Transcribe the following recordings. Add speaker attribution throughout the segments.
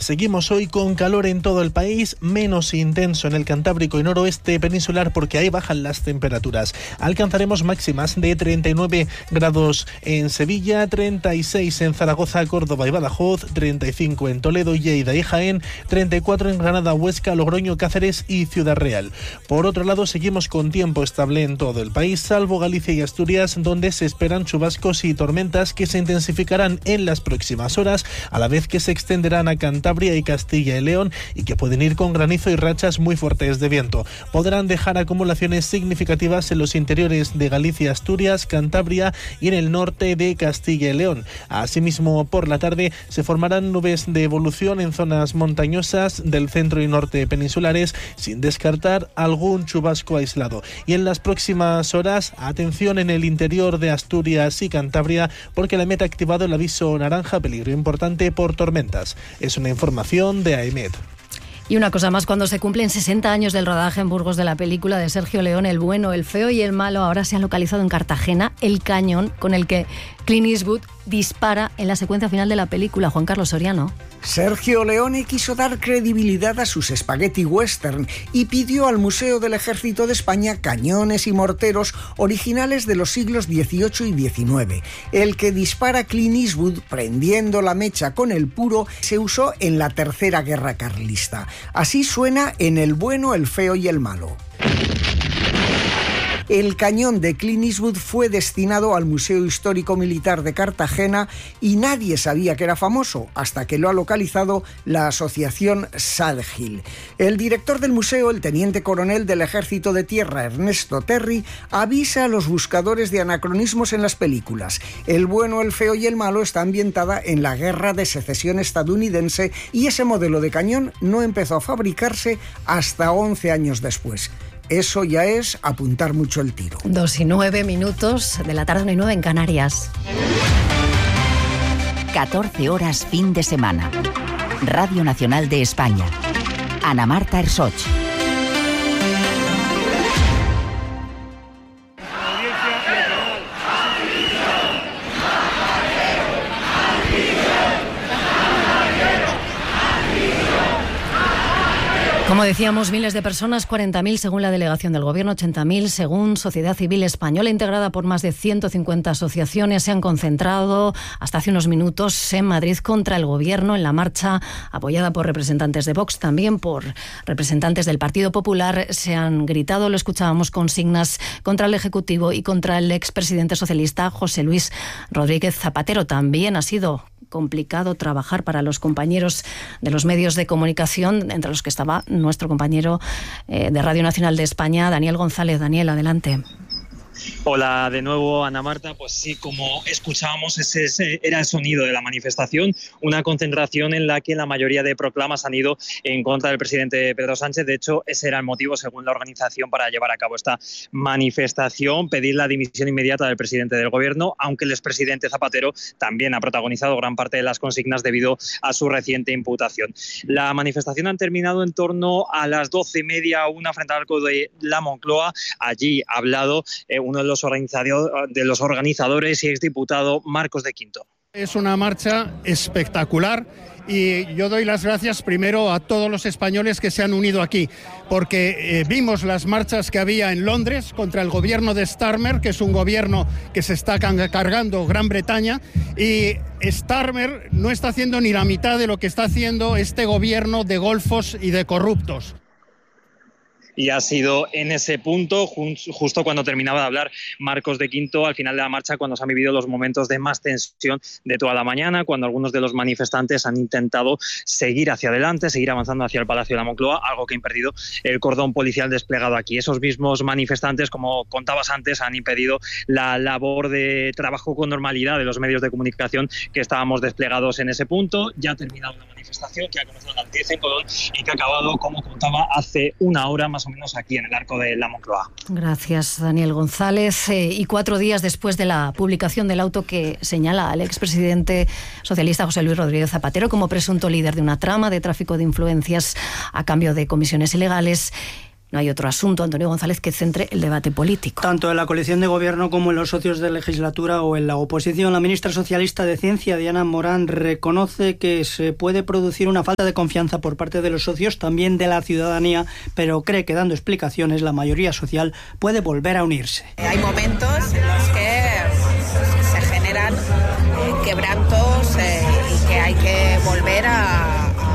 Speaker 1: Seguimos hoy con calor en todo el país, menos intenso en el Cantábrico y noroeste peninsular porque ahí bajan las temperaturas. Alcanzaremos máximas de 39 grados en Sevilla, 36 en Zaragoza, Córdoba y Badajoz, 35 en Toledo, Lleida y Jaén, 34 en Granada, Huesca, Logroño, Cáceres y Ciudad Real. Por otro lado, seguimos con tiempo estable en todo el país, salvo Galicia y Asturias, donde se esperan chubascos y tormentas que se intensificarán en las próximas horas, a la vez que se extenderán a Cantabria y Castilla y León y que pueden ir con granizo y rachas muy fuertes de viento. Podrán dejar acumulaciones significativas en los interiores de Galicia, Asturias, Cantabria y en el norte de Castilla y León. Asimismo, por la tarde se formarán nubes de evolución en zonas montañosas del centro y norte peninsulares, sin descartar algún chubasco aislado. Y en las próximas horas, atención en el interior de Asturias y Cantabria, porque la meta ha activado el aviso naranja, peligro importante por tormentas. Es una información de AEMET.
Speaker 2: Y una cosa más, cuando se cumplen 60 años del rodaje en Burgos de la película de Sergio León, El bueno, el feo y el malo, ahora se ha localizado en Cartagena el cañón con el que Clint Eastwood dispara en la secuencia final de la película. Juan Carlos Soriano.
Speaker 3: Sergio Leone quiso dar credibilidad a sus spaghetti western y pidió al Museo del Ejército de España cañones y morteros originales de los siglos XVIII y XIX. El que dispara Clint Eastwood prendiendo la mecha con el puro se usó en la Tercera Guerra Carlista. Así suena en El bueno, el feo y el malo. El cañón de Clint Eastwood fue destinado al Museo Histórico Militar de Cartagena y nadie sabía que era famoso hasta que lo ha localizado la asociación Sadgil. El director del museo, el teniente coronel del Ejército de Tierra, Ernesto Terry, avisa a los buscadores de anacronismos en las películas. El bueno, el feo y el malo está ambientada en la Guerra de Secesión estadounidense y ese modelo de cañón no empezó a fabricarse hasta 11 años después. Eso ya es apuntar mucho el tiro.
Speaker 2: 2:09 de la tarde, 1:09 en Canarias.
Speaker 4: 14 horas fin de semana. Radio Nacional de España. Ana Marta Ersoch.
Speaker 2: Como decíamos, miles de personas, 40.000 según la delegación del Gobierno, 80.000 según Sociedad Civil Española, integrada por más de 150 asociaciones, se han concentrado hasta hace unos minutos en Madrid contra el Gobierno en la marcha apoyada por representantes de Vox, también por representantes del Partido Popular. Se han gritado, lo escuchábamos, consignas contra el Ejecutivo y contra el expresidente socialista José Luis Rodríguez Zapatero. También ha sido complicado trabajar para los compañeros de los medios de comunicación, entre los que estaba nuestro compañero de Radio Nacional de España, Daniel González. Daniel, adelante.
Speaker 5: Hola de nuevo, Ana Marta. Pues sí, como escuchábamos, ese era el sonido de la manifestación, una concentración en la que la mayoría de proclamas han ido en contra del presidente Pedro Sánchez. De hecho, ese era el motivo, según la organización, para llevar a cabo esta manifestación, pedir la dimisión inmediata del presidente del Gobierno, aunque el expresidente Zapatero también ha protagonizado gran parte de las consignas debido a su reciente imputación. La manifestación ha terminado en torno a las 12:30, una frente al arco de la Moncloa. Allí ha hablado uno de los organizadores y exdiputado Marcos de Quinto.
Speaker 6: Es una marcha espectacular y yo doy las gracias primero a todos los españoles que se han unido aquí, porque vimos las marchas que había en Londres contra el gobierno de Starmer, que es un gobierno que se está cargando Gran Bretaña, y Starmer no está haciendo ni la mitad de lo que está haciendo este gobierno de golfos y de corruptos.
Speaker 5: Y ha sido en ese punto, justo cuando terminaba de hablar Marcos de Quinto, al final de la marcha, cuando se han vivido los momentos de más tensión de toda la mañana, cuando algunos de los manifestantes han intentado seguir hacia adelante, seguir avanzando hacia el Palacio de la Moncloa, algo que ha impedido el cordón policial desplegado aquí. Esos mismos manifestantes, como contabas antes, han impedido la labor de trabajo con normalidad de los medios de comunicación que estábamos desplegados en ese punto. Ya ha terminado la manifestación, que ha comenzado a las 10 en Colón y que ha acabado, como contaba, hace una hora más o menos aquí en el arco de la Moncloa.
Speaker 2: Gracias, Daniel González. Y 4 días después de la publicación del auto que señala al expresidente socialista José Luis Rodríguez Zapatero como presunto líder de una trama de tráfico de influencias a cambio de comisiones ilegales, No hay otro asunto, Antonio González, que centre el debate político.
Speaker 7: Tanto en la coalición de gobierno como en los socios de legislatura o en la oposición, la ministra socialista de Ciencia, Diana Morán, reconoce que se puede producir una falta de confianza por parte de los socios, también de la ciudadanía, pero cree que dando explicaciones la mayoría social puede volver a unirse.
Speaker 8: Hay momentos en los que se generan quebrantos y que hay que volver a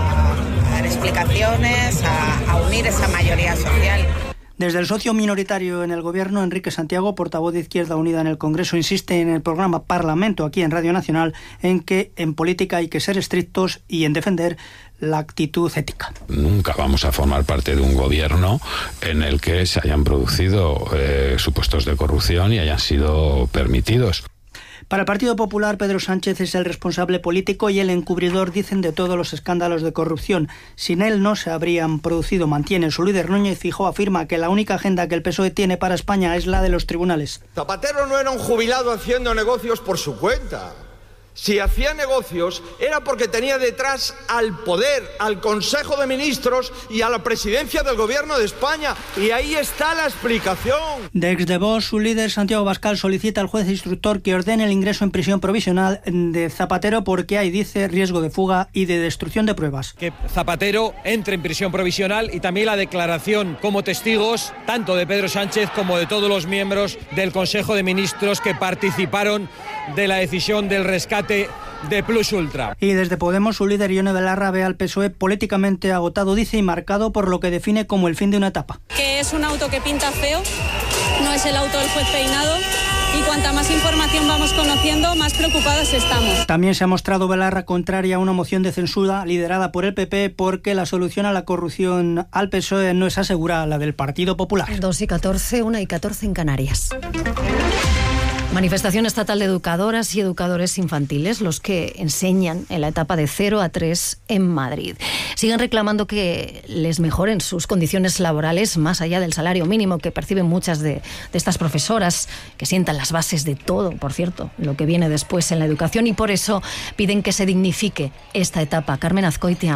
Speaker 8: dar explicaciones, a unir esa mayoría social.
Speaker 7: Desde el socio minoritario en el gobierno, Enrique Santiago, portavoz de Izquierda Unida en el Congreso, insiste en el programa Parlamento, aquí en Radio Nacional, en que en política hay que ser estrictos y en defender la actitud ética.
Speaker 9: Nunca vamos a formar parte de un gobierno en el que se hayan producido supuestos de corrupción y hayan sido permitidos.
Speaker 7: Para el Partido Popular, Pedro Sánchez es el responsable político y el encubridor, dicen, de todos los escándalos de corrupción. Sin él no se habrían producido, mantiene. Su líder Núñez Feijóo afirma que la única agenda que el PSOE tiene para España es la de los tribunales.
Speaker 10: Zapatero no era un jubilado haciendo negocios por su cuenta. Si hacía negocios era porque tenía detrás al poder, al Consejo de Ministros y a la presidencia del Gobierno de España. Y ahí está la explicación.
Speaker 7: De ex de Vox, su líder Santiago Abascal solicita al juez instructor que ordene el ingreso en prisión provisional de Zapatero porque hay, dice, riesgo de fuga y de destrucción de pruebas.
Speaker 11: Que Zapatero entre en prisión provisional y también la declaración como testigos tanto de Pedro Sánchez como de todos los miembros del Consejo de Ministros que participaron de la decisión del rescate de Plus Ultra.
Speaker 7: Y desde Podemos, su líder Ione Belarra ve al PSOE políticamente agotado, dice, y marcado por lo que define como el fin de una etapa.
Speaker 12: Que es un auto que pinta feo, no es el auto del juez Peinado, y cuanta más información vamos conociendo, más preocupados estamos.
Speaker 7: También se ha mostrado Belarra contraria a una moción de censura liderada por el PP porque la solución a la corrupción al PSOE no es asegurada la del Partido Popular.
Speaker 2: 2:14, 1:14 en Canarias. Manifestación estatal de educadoras y educadores infantiles, los que enseñan en la etapa de 0 a 3 en Madrid. Siguen reclamando que les mejoren sus condiciones laborales más allá del salario mínimo que perciben muchas de estas profesoras, que sientan las bases de todo, por cierto, lo que viene después en la educación, y por eso piden que se dignifique esta etapa. Carmen Azcoitia.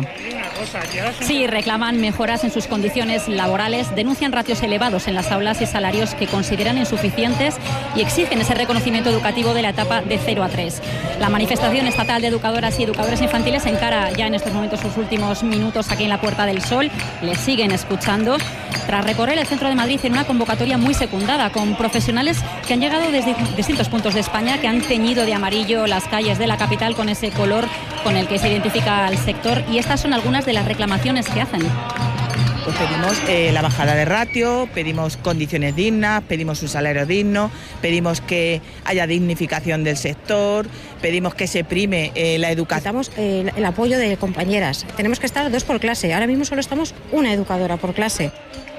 Speaker 13: Sí, reclaman mejoras en sus condiciones laborales, denuncian ratios elevados en las aulas y salarios que consideran insuficientes y exigen ese reconocimiento educativo de la etapa de 0 a 3. La manifestación estatal de educadoras y educadores infantiles encara ya en estos momentos sus últimos minutos aquí en la Puerta del Sol. Les siguen escuchando tras recorrer el centro de Madrid en una convocatoria muy secundada con profesionales que han llegado desde distintos puntos de España, que han teñido de amarillo las calles de la capital con ese color con el que se identifica al sector, y estas son algunas de las reclamaciones que hacen.
Speaker 14: Pues pedimos la bajada de ratio, pedimos condiciones dignas, pedimos un salario digno, pedimos que haya dignificación del sector, pedimos que se prime la educación.
Speaker 15: Necesitamos el apoyo de compañeras. Tenemos que estar 2 por clase. Ahora mismo solo estamos una educadora por clase.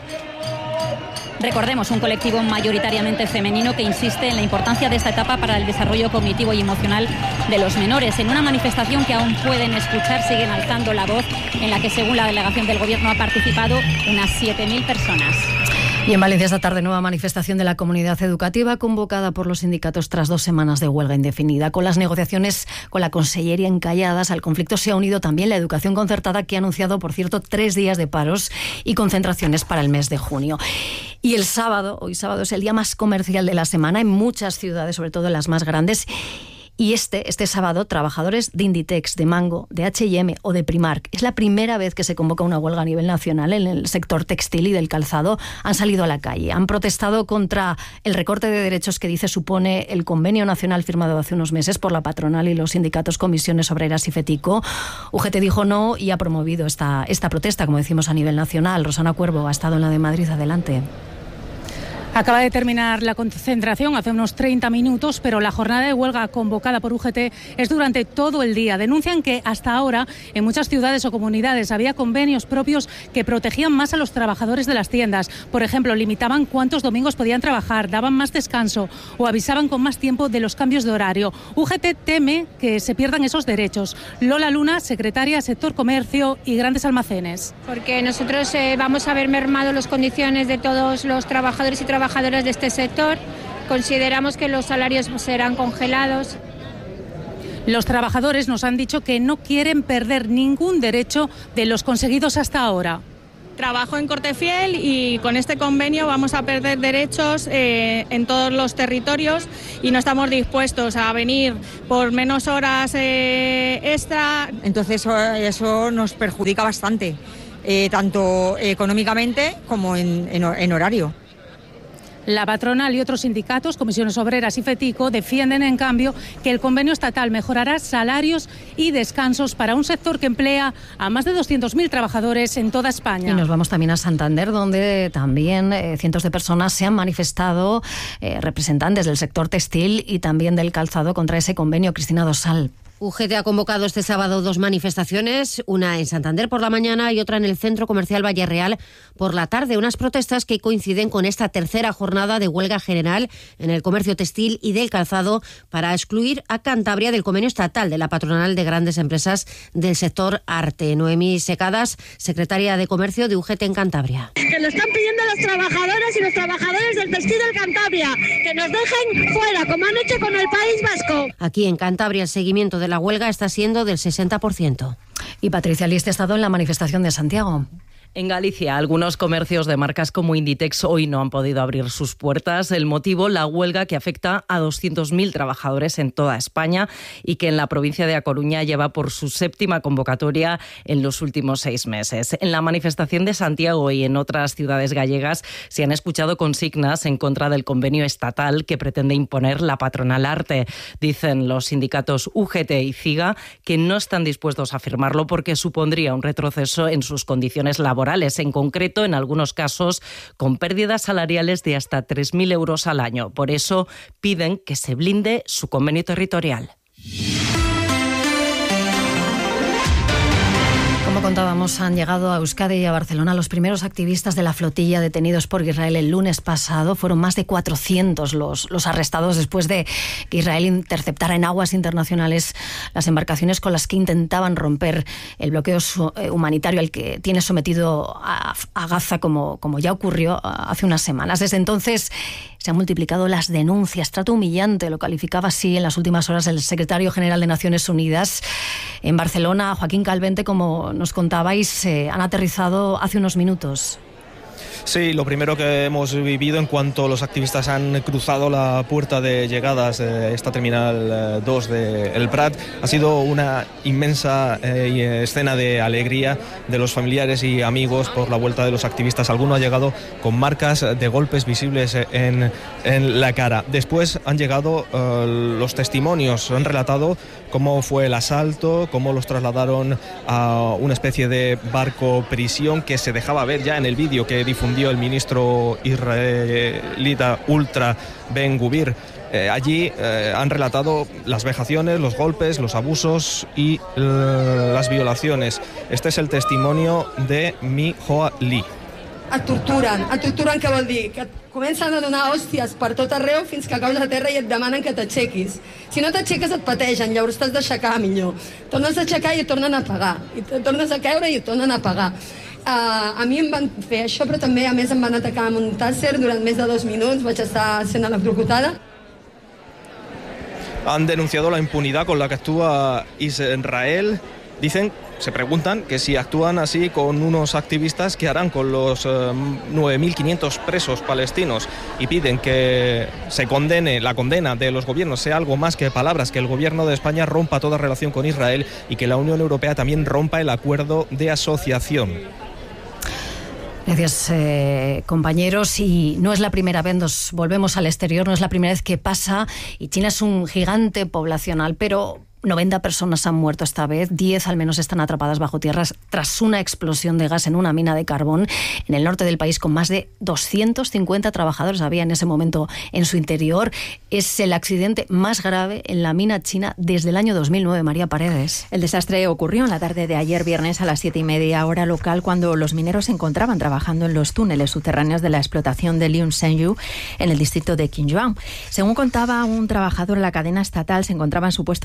Speaker 13: Recordemos, un colectivo mayoritariamente femenino que insiste en la importancia de esta etapa para el desarrollo cognitivo y emocional de los menores. En una manifestación que aún pueden escuchar, siguen alzando la voz, en la que, según la delegación del Gobierno, ha participado unas 7.000 personas.
Speaker 2: Y en Valencia esta tarde, nueva manifestación de la comunidad educativa convocada por los sindicatos tras 2 semanas de huelga indefinida. Con las negociaciones con la Consellería encalladas, al conflicto se ha unido también la educación concertada, que ha anunciado, por cierto, 3 días de paros y concentraciones para el mes de junio. Y el sábado, hoy sábado, es el día más comercial de la semana en muchas ciudades, sobre todo en las más grandes. Y este sábado, trabajadores de Inditex, de Mango, de H&M o de Primark, es la primera vez que se convoca una huelga a nivel nacional en el sector textil y del calzado, han salido a la calle. Han protestado contra el recorte de derechos que dice supone el convenio nacional firmado hace unos meses por la patronal y los sindicatos Comisiones Obreras y FETICO. UGT dijo no y ha promovido esta protesta, como decimos, a nivel nacional. Rosana Cuervo ha estado en la de Madrid. Adelante.
Speaker 16: Acaba de terminar la concentración hace unos 30 minutos, pero la jornada de huelga convocada por UGT es durante todo el día. Denuncian que hasta ahora en muchas ciudades o comunidades había convenios propios que protegían más a los trabajadores de las tiendas. Por ejemplo, limitaban cuántos domingos podían trabajar, daban más descanso o avisaban con más tiempo de los cambios de horario. UGT teme que se pierdan esos derechos. Lola Luna, secretaria Sector Comercio y Grandes Almacenes.
Speaker 17: Porque nosotros vamos a ver mermado las condiciones de todos los trabajadores y trabajadoras de este sector. Consideramos que los salarios serán congelados.
Speaker 16: Los trabajadores nos han dicho que no quieren perder ningún derecho de los conseguidos hasta ahora.
Speaker 12: Trabajo en Cortefiel y con este convenio vamos a perder derechos en todos los territorios y no estamos dispuestos a venir por menos horas extra.
Speaker 18: Entonces eso nos perjudica bastante, tanto económicamente como en horario.
Speaker 16: La patronal y otros sindicatos, Comisiones Obreras y FETICO, defienden, en cambio, que el convenio estatal mejorará salarios y descansos para un sector que emplea a más de 200.000 trabajadores en toda España.
Speaker 2: Y nos vamos también a Santander, donde también cientos de personas se han manifestado, representantes del sector textil y también del calzado, contra ese convenio. Cristina Dosal.
Speaker 19: UGT ha convocado este sábado 2 manifestaciones, una en Santander por la mañana y otra en el Centro Comercial Valle Real por la tarde. Unas protestas que coinciden con esta tercera jornada de huelga general en el comercio textil y del calzado para excluir a Cantabria del convenio estatal de la patronal de grandes empresas del sector arte. Noemí Secadas, secretaria de Comercio de UGT en Cantabria.
Speaker 20: Que lo están pidiendo las trabajadoras y los trabajadores del textil del Cantabria, que nos dejen fuera, como han hecho con el País Vasco.
Speaker 19: Aquí en Cantabria el seguimiento de la huelga está siendo del 60%.
Speaker 2: Y Patricia Liste ha estado en la manifestación de Santiago.
Speaker 21: En Galicia, algunos comercios de marcas como Inditex hoy no han podido abrir sus puertas. El motivo, la huelga que afecta a 200.000 trabajadores en toda España y que en la provincia de A Coruña lleva por su 7ª convocatoria en los últimos 6 meses. En la manifestación de Santiago y en otras ciudades gallegas se han escuchado consignas en contra del convenio estatal que pretende imponer la patronal arte. Dicen los sindicatos UGT y CIGA que no están dispuestos a firmarlo porque supondría un retroceso en sus condiciones laborales, en concreto, en algunos casos, con pérdidas salariales de hasta 3.000 euros al año. Por eso piden que se blinde su convenio territorial.
Speaker 2: Como contábamos, han llegado a Euskadi y a Barcelona los primeros activistas de la flotilla detenidos por Israel el lunes pasado. Fueron más de 400 los arrestados después de que Israel interceptara en aguas internacionales las embarcaciones con las que intentaban romper el bloqueo humanitario al que tiene sometido a Gaza, como ya ocurrió hace unas semanas. Desde entonces se han multiplicado las denuncias. Trato humillante, lo calificaba así en las últimas horas el secretario general de Naciones Unidas. En Barcelona, Joaquín Calvente, como nos contabais, han aterrizado hace unos minutos.
Speaker 22: Sí, lo primero que hemos vivido en cuanto los activistas han cruzado la puerta de llegadas de esta terminal 2 de El Prat ha sido una inmensa escena de alegría de los familiares y amigos por la vuelta de los activistas. Alguno ha llegado con marcas de golpes visibles en la cara. Después han llegado los testimonios, han relatado cómo fue el asalto, cómo los trasladaron a una especie de barco prisión que se dejaba ver ya en el vídeo que difundió el ministro israelita Ultra Ben-Gvir. Allí han relatado las vejaciones, los golpes, los abusos y las violaciones. Este es el testimonio de Mi Hoa Lee.
Speaker 23: Et torturen què vol dir? Que et comencen a donar hòsties per tot arreu fins que caus a terra i et demanen que t'aixequis. Si no t'aixeques et pategen, llavors t'has d'aixecar millor. Tornes a aixecar i et tornen a pagar. I tornes a caure i et tornen a pagar. A mi em van fer això, però també a més em van atacar amb un tàser durant més de 2 minuts, vaig estar sent electrocutada.
Speaker 22: Han denunciado la impunidad con la que actúa Israel. Dicen, se preguntan que si actúan así con unos activistas, ¿qué harán con los 9.500 presos palestinos? Y piden que se condene, la condena de los gobiernos sea algo más que palabras, que el gobierno de España rompa toda relación con Israel y que la Unión Europea también rompa el acuerdo de asociación.
Speaker 2: Gracias, compañeros. Y no es la primera vez, nos volvemos al exterior, no es la primera vez que pasa, y China es un gigante poblacional, pero 90 personas han muerto esta vez, 10 al menos están atrapadas bajo tierra tras una explosión de gas en una mina de carbón en el norte del país, con más de 250 trabajadores había en ese momento en su interior. Es el accidente más grave en la mina china desde el año 2009. María Paredes.
Speaker 24: El desastre ocurrió en la tarde de ayer viernes a las 7:30 hora local, cuando los mineros se encontraban trabajando en los túneles subterráneos de la explotación de Liu Shengyu en el distrito de Qingyuan. Según contaba un trabajador, la cadena estatal se encontraba en su puesto de trabajo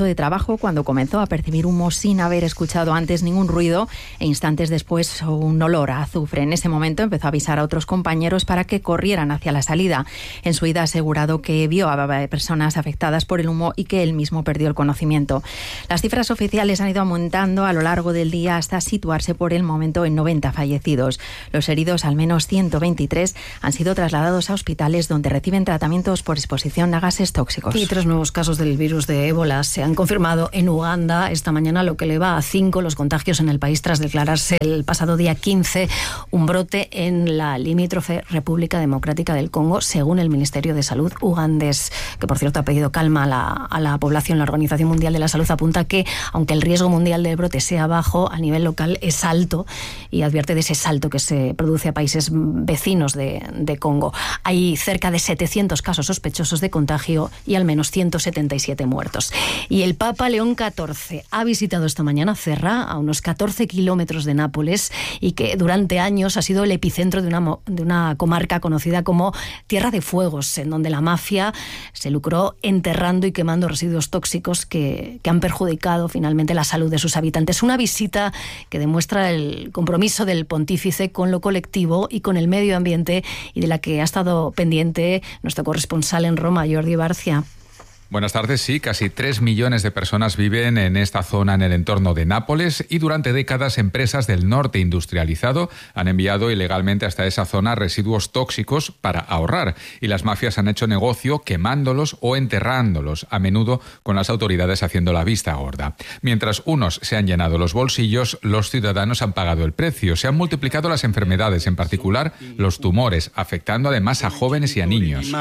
Speaker 24: trabajo cuando comenzó a percibir humo sin haber escuchado antes ningún ruido e instantes después un olor a azufre. En ese momento empezó a avisar a otros compañeros para que corrieran hacia la salida. En su ida ha asegurado que vio a personas afectadas por el humo y que él mismo perdió el conocimiento. Las cifras oficiales han ido aumentando a lo largo del día hasta situarse por el momento en 90 fallecidos. Los heridos, al menos 123, han sido trasladados a hospitales donde reciben tratamientos por exposición a gases tóxicos.
Speaker 2: Y 3 nuevos casos del virus de ébola se han confirmado en Uganda esta mañana, lo que eleva a 5 los contagios en el país tras declararse el pasado día 15 un brote en la limítrofe República Democrática del Congo, según el Ministerio de Salud ugandés, que por cierto ha pedido calma a la población. La Organización Mundial de la Salud apunta que, aunque el riesgo mundial del brote sea bajo, a nivel local es alto, y advierte de ese salto que se produce a países vecinos de Congo. Hay cerca de 700 casos sospechosos de contagio y al menos 177 muertos. Y el Papa León XIV ha visitado esta mañana Cerrá, a unos 14 kilómetros de Nápoles, y que durante años ha sido el epicentro de una comarca conocida como Tierra de Fuegos, en donde la mafia se lucró enterrando y quemando residuos tóxicos que han perjudicado finalmente la salud de sus habitantes. Una visita que demuestra el compromiso del pontífice con lo colectivo y con el medio ambiente, y de la que ha estado pendiente nuestro corresponsal en Roma, Jordi Barcia.
Speaker 1: Buenas tardes. Sí, casi 3 millones de personas viven en esta zona en el entorno de Nápoles, y durante décadas empresas del norte industrializado han enviado ilegalmente hasta esa zona residuos tóxicos para ahorrar, y las mafias han hecho negocio quemándolos o enterrándolos, a menudo con las autoridades haciendo la vista gorda. Mientras unos se han llenado los bolsillos, los ciudadanos han pagado el precio. Se han multiplicado las enfermedades, en particular los tumores, afectando además a jóvenes y a niños.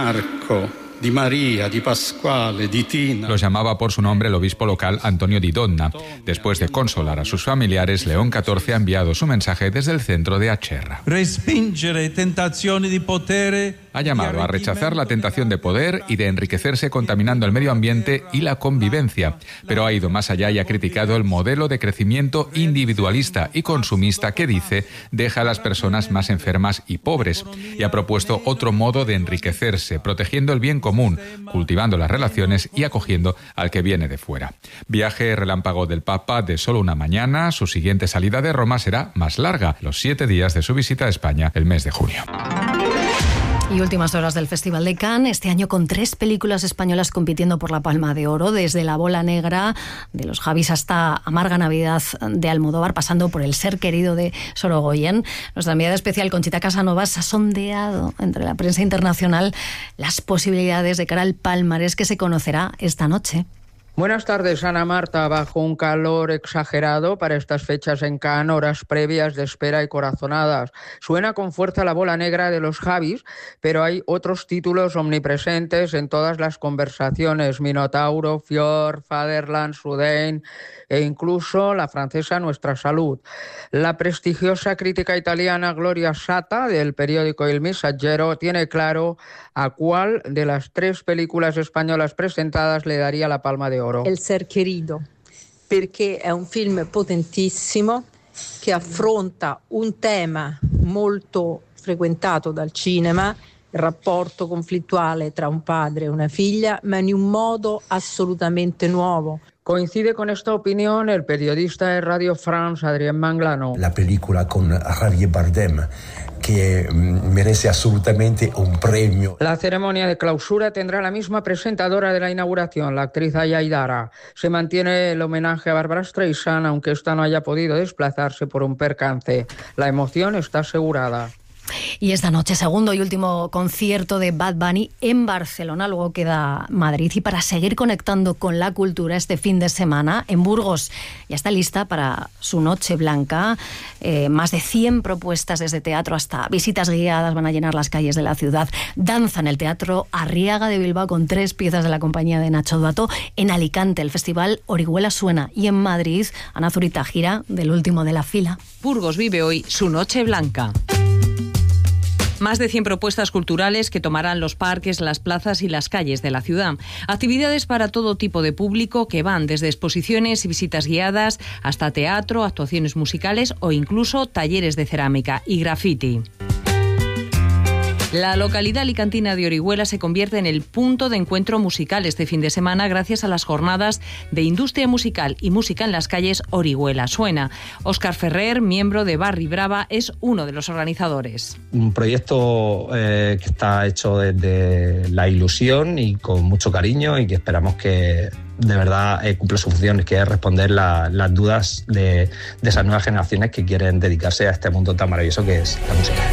Speaker 3: Di María, di Pasquale, di Tina.
Speaker 1: Los llamaba por su nombre el obispo local Antonio Di Donna. Después de consolar a sus familiares, León XIV ha enviado su mensaje desde el centro de Acerra. Ha llamado a rechazar la tentación de poder y de enriquecerse contaminando el medio ambiente y la convivencia, pero ha ido más allá y ha criticado el modelo de crecimiento individualista y consumista que, dice, deja a las personas más enfermas y pobres, y ha propuesto otro modo de enriquecerse, protegiendo el bien común, cultivando las relaciones y acogiendo al que viene de fuera. Viaje relámpago del Papa de solo una mañana. Su siguiente salida de Roma será más larga, los 7 días de su visita a España el mes de junio.
Speaker 2: Y últimas horas del Festival de Cannes, este año con 3 películas españolas compitiendo por la Palma de Oro, desde La bola negra de los Javis hasta Amarga Navidad de Almodóvar, pasando por El ser querido de Sorogoyen. Nuestra enviada especial Conchita Casanovas ha sondeado entre la prensa internacional las posibilidades de cara al palmarés que se conocerá esta noche.
Speaker 4: Buenas tardes, Ana Marta. Bajo un calor exagerado para estas fechas en Cannes, horas previas de espera y corazonadas. Suena con fuerza La bola negra de los Javis, pero hay otros títulos omnipresentes en todas las conversaciones: Minotauro, Fior, Fatherland, Soudain e incluso la francesa Nuestra Salud. La prestigiosa crítica italiana Gloria Sata, del periódico Il Messaggero, tiene claro a cuál de las 3 películas españolas presentadas le daría la Palma de Oro.
Speaker 6: El ser querido, perché è un film potentissimo che affronta un tema molto frequentato dal cinema, il rapporto conflittuale tra un padre e una figlia, ma in un modo assolutamente nuovo.
Speaker 4: Coincide con esta opinión el periodista de Radio France, Adrien Manglano.
Speaker 25: La película con Javier Bardem, que merece absolutamente un premio.
Speaker 4: La ceremonia de clausura tendrá la misma presentadora de la inauguración, la actriz Aya Aidara. Se mantiene el homenaje a Barbra Streisand, aunque esta no haya podido desplazarse por un percance. La emoción está asegurada.
Speaker 2: Y esta noche, segundo y último concierto de Bad Bunny en Barcelona, luego queda Madrid. Y para seguir conectando con la cultura este fin de semana, en Burgos ya está lista para su Noche Blanca. Más de 100 propuestas, desde teatro hasta visitas guiadas, van a llenar las calles de la ciudad. Danza en el Teatro Arriaga de Bilbao con 3 piezas de la compañía de Nacho Duato. En Alicante, el Festival Orihuela Suena. Y en Madrid, Ana Zurita gira del último de la fila.
Speaker 26: Burgos vive hoy su Noche Blanca. Más de 100 propuestas culturales que tomarán los parques, las plazas y las calles de la ciudad. Actividades para todo tipo de público que van desde exposiciones y visitas guiadas hasta teatro, actuaciones musicales o incluso talleres de cerámica y graffiti. La localidad alicantina de Orihuela se convierte en el punto de encuentro musical este fin de semana gracias a las jornadas de industria musical y música en las calles Orihuela Suena. Óscar Ferrer, miembro de Barri Brava, es uno de los organizadores.
Speaker 5: Un proyecto que está hecho desde la ilusión y con mucho cariño, y que esperamos que de verdad cumple su función, que es responder las dudas de esas nuevas generaciones que quieren dedicarse a este mundo tan maravilloso que es la música.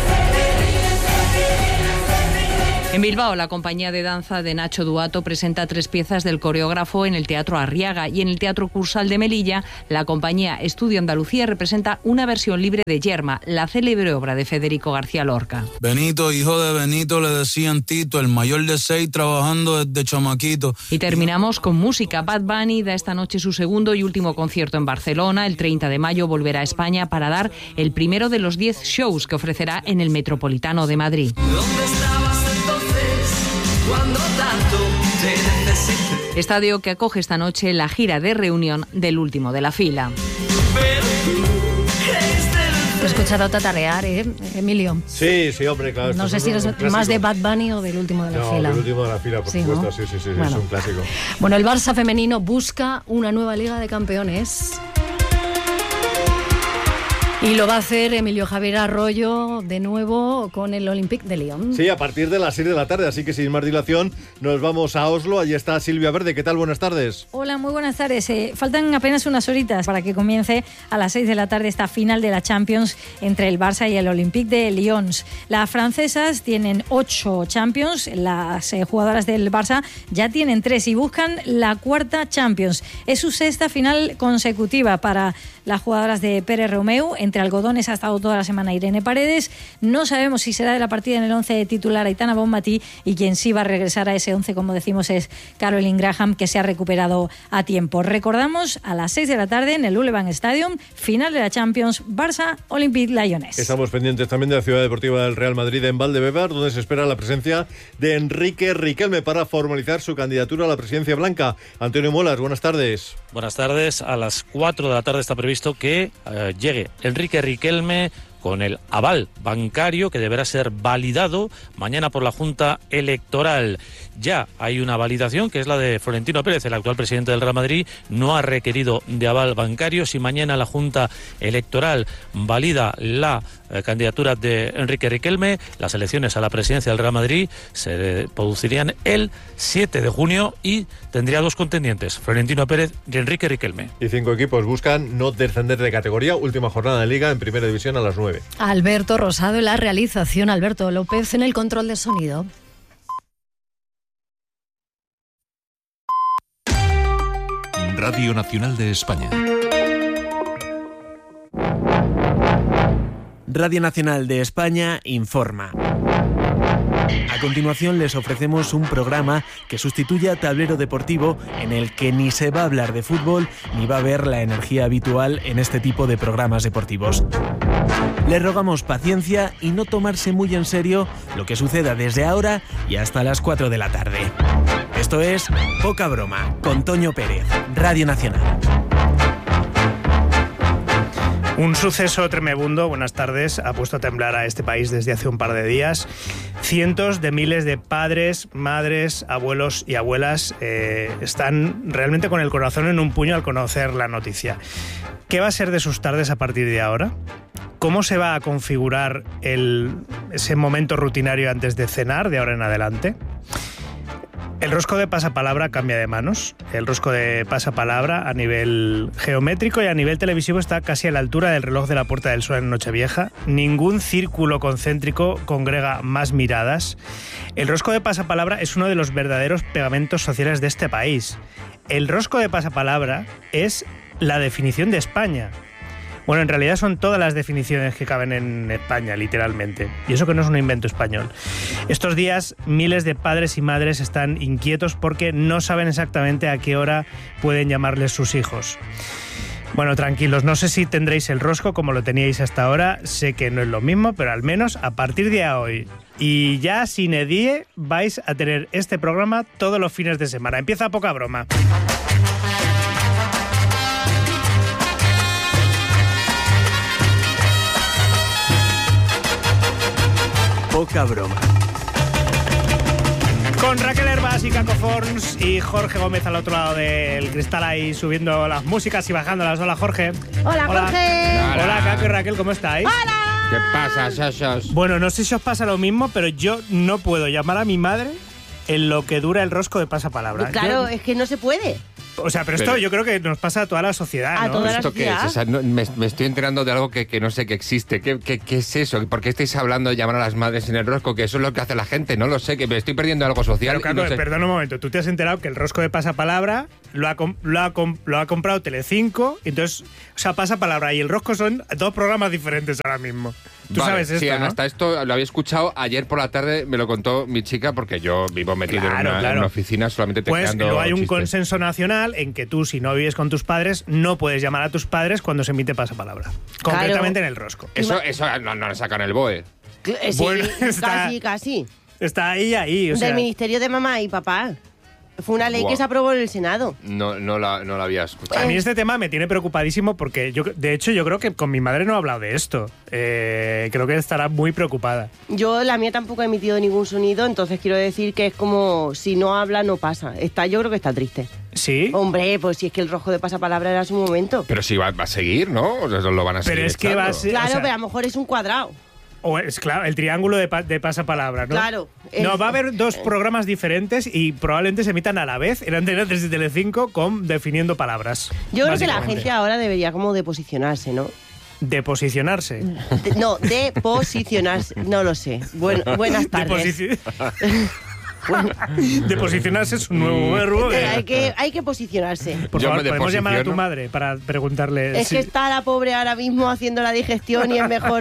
Speaker 26: En Bilbao, la compañía de danza de Nacho Duato presenta 3 piezas del coreógrafo en el Teatro Arriaga, y en el Teatro Cursal de Melilla, la compañía Estudio Andalucía representa una versión libre de Yerma, la célebre obra de Federico García Lorca.
Speaker 7: Benito, hijo de Benito, le decían Tito, el mayor de 6 trabajando desde chamaquito.
Speaker 26: Y terminamos con música. Bad Bunny da esta noche su segundo y último concierto en Barcelona. El 30 de mayo volverá a España para dar el primero de los 10 shows que ofrecerá en el Metropolitano de Madrid.
Speaker 8: Cuando tanto te necesite.
Speaker 26: Estadio que acoge esta noche la gira de reunión del último de la fila.
Speaker 2: Te he escuchado tatarear, Emilio?
Speaker 9: Sí, hombre, claro.
Speaker 2: No sé si eres más de Bad Bunny o del último de la fila.
Speaker 9: No, del último de la fila, por supuesto. ¿No? Sí, bueno. Es un clásico.
Speaker 2: Bueno, el Barça femenino busca una nueva Liga de Campeones. Y lo va a hacer Emilio Javier Arroyo de nuevo con el Olympique de Lyon.
Speaker 9: Sí, a partir de las 6 de la tarde, así que sin más dilación nos vamos a Oslo. Allí está Silvia Verde. ¿Qué tal? Buenas tardes.
Speaker 10: Hola, muy buenas tardes. Faltan apenas unas horitas para que comience a las 6 de la tarde esta final de la Champions entre el Barça y el Olympique de Lyon. Las francesas tienen 8 Champions, las jugadoras del Barça ya tienen 3 y buscan la 4ª Champions. Es su 6ª final consecutiva para las jugadoras de Pérez Romeu. Entre algodones ha estado toda la semana Irene Paredes. No sabemos si será de la partida en el 11 titular Aitana Bonmatí, y quien sí va a regresar a ese 11, como decimos, es Caroline Graham, que se ha recuperado a tiempo. Recordamos, a las 6 de la tarde en el Ullevan Stadium, final de la Champions, Barça-Olympique Lyonnais.
Speaker 9: Estamos pendientes también de la Ciudad Deportiva del Real Madrid en Valdebebas, donde se espera la presencia de Enrique Riquelme para formalizar su candidatura a la presidencia blanca. Antonio Molas, buenas tardes.
Speaker 11: Buenas tardes. A las 4 de la tarde está previsto que llegue Enrique Riquelme con el aval bancario que deberá ser validado mañana por la Junta Electoral. Ya hay una validación, que es la de Florentino Pérez, el actual presidente del Real Madrid. No ha requerido de aval bancario. Si mañana la Junta Electoral valida la candidatura de Enrique Riquelme, las elecciones a la presidencia del Real Madrid se producirían el 7 de junio y tendría 2 contendientes, Florentino Pérez y Enrique Riquelme.
Speaker 9: Y 5 equipos buscan no descender de categoría. Última jornada de Liga en Primera División a las 9.
Speaker 2: Alberto Rosado en la realización, Alberto López en el control de sonido.
Speaker 27: Radio Nacional de España.
Speaker 28: Radio Nacional de España informa. A continuación les ofrecemos un programa que sustituye a Tablero Deportivo, en el que ni se va a hablar de fútbol ni va a haber la energía habitual en este tipo de programas deportivos. Les rogamos paciencia y no tomarse muy en serio lo que suceda desde ahora y hasta las 4 de la tarde. Esto es Poca Broma, con Toño Pérez, Radio Nacional.
Speaker 29: Un suceso tremebundo, buenas tardes, ha puesto a temblar a este país desde hace un par de días. Cientos de miles de padres, madres, abuelos y abuelas están realmente con el corazón en un puño al conocer la noticia. ¿Qué va a ser de sus tardes a partir de ahora? ¿Cómo se va a configurar ese momento rutinario antes de cenar de ahora en adelante? El rosco de pasapalabra cambia de manos. El rosco de pasapalabra a nivel geométrico y a nivel televisivo está casi a la altura del reloj de la Puerta del Sol en Nochevieja. Ningún círculo concéntrico congrega más miradas. El rosco de pasapalabra es uno de los verdaderos pegamentos sociales de este país. El rosco de pasapalabra es la definición de España. Bueno, en realidad son todas las definiciones que caben en España, literalmente. Y eso que no es un invento español. Estos días, miles de padres y madres están inquietos porque no saben exactamente a qué hora pueden llamarles sus hijos. Bueno, tranquilos, no sé si tendréis el rosco como lo teníais hasta ahora. Sé que no es lo mismo, pero al menos a partir de hoy y ya sin edie vais a tener este programa todos los fines de semana. Empieza Poca Broma.
Speaker 28: Poca Broma,
Speaker 29: Con Raquel Herbás y Caco Forns y Jorge Gómez al otro lado del cristal ahí subiendo las músicas y bajándolas. Hola, Jorge.
Speaker 12: Hola, Jorge.
Speaker 29: Hola, Caco y Raquel, ¿cómo estáis?
Speaker 12: Hola.
Speaker 13: ¿Qué pasa, Sosos?
Speaker 29: Bueno, no sé si os pasa lo mismo, pero yo no puedo llamar a mi madre en lo que dura el rosco de pasapalabra.
Speaker 12: Claro, es que no se puede.
Speaker 29: O sea, pero esto yo creo que nos pasa a toda la sociedad, ¿no?
Speaker 12: A toda la
Speaker 13: ¿Esto qué es? O sea, me estoy enterando de algo que no sé que existe. ¿Qué es eso? ¿Por qué estáis hablando de llamar a las madres en el rosco? Que eso es lo que hace la gente. No lo sé, que me estoy perdiendo algo social.
Speaker 29: Pero, Caco,
Speaker 13: no sé.
Speaker 29: perdona un momento. Tú te has enterado que el rosco de pasapalabra lo ha comprado Telecinco. Entonces, o sea, pasapalabra y el rosco son dos programas diferentes ahora mismo. Tú
Speaker 13: Vale,
Speaker 29: sabes esto,
Speaker 13: sí,
Speaker 29: ¿no?
Speaker 13: hasta esto lo había escuchado ayer por la tarde, me lo contó mi chica, porque yo vivo metido en una oficina solamente
Speaker 29: Pues
Speaker 13: tecleando
Speaker 29: luego hay un
Speaker 13: chistes.
Speaker 29: consenso nacional en que tú, si no vives con tus padres, no puedes llamar a tus padres cuando se emite pasapalabra. Concretamente en el rosco.
Speaker 13: Eso no lo sacan el BOE.
Speaker 12: Sí,
Speaker 29: Bueno,
Speaker 12: casi.
Speaker 29: Está ahí. O sea,
Speaker 12: Del Ministerio de Mamá y Papá. Fue una ley
Speaker 13: Buah.
Speaker 12: que se aprobó en el Senado.
Speaker 13: No la había escuchado.
Speaker 29: a mí este tema me tiene preocupadísimo porque de hecho yo creo que con mi madre no he hablado de esto. Creo que estará muy preocupada.
Speaker 12: Yo, la mía tampoco ha emitido ningún sonido, entonces quiero decir que es como si no habla, no pasa. Yo creo que está triste.
Speaker 29: ¿Sí?
Speaker 12: Hombre, pues si es que el rojo de pasapalabra era su momento.
Speaker 13: Pero sí va a seguir, ¿no? O sea, lo van a seguir.
Speaker 29: Pero es que va a ser...
Speaker 12: Claro,
Speaker 29: o sea,
Speaker 12: pero a lo mejor es un cuadrado.
Speaker 29: o es claro, el triángulo de pasapalabra, ¿no?
Speaker 12: Claro.
Speaker 29: No, va a haber dos programas diferentes y probablemente se emitan a la vez en Antena 3 y Telecinco con definiendo palabras.
Speaker 12: Yo creo que la
Speaker 29: básicamente.
Speaker 12: gente ahora debería como de posicionarse, ¿no?
Speaker 29: De posicionarse.
Speaker 12: De posicionarse, no lo sé. Buenas tardes.
Speaker 29: De posicionarse es un nuevo verbo.
Speaker 12: Hay que posicionarse.
Speaker 29: Por favor, podemos llamar a tu madre para preguntarle.
Speaker 12: Es que está la pobre ahora mismo haciendo la digestión y es mejor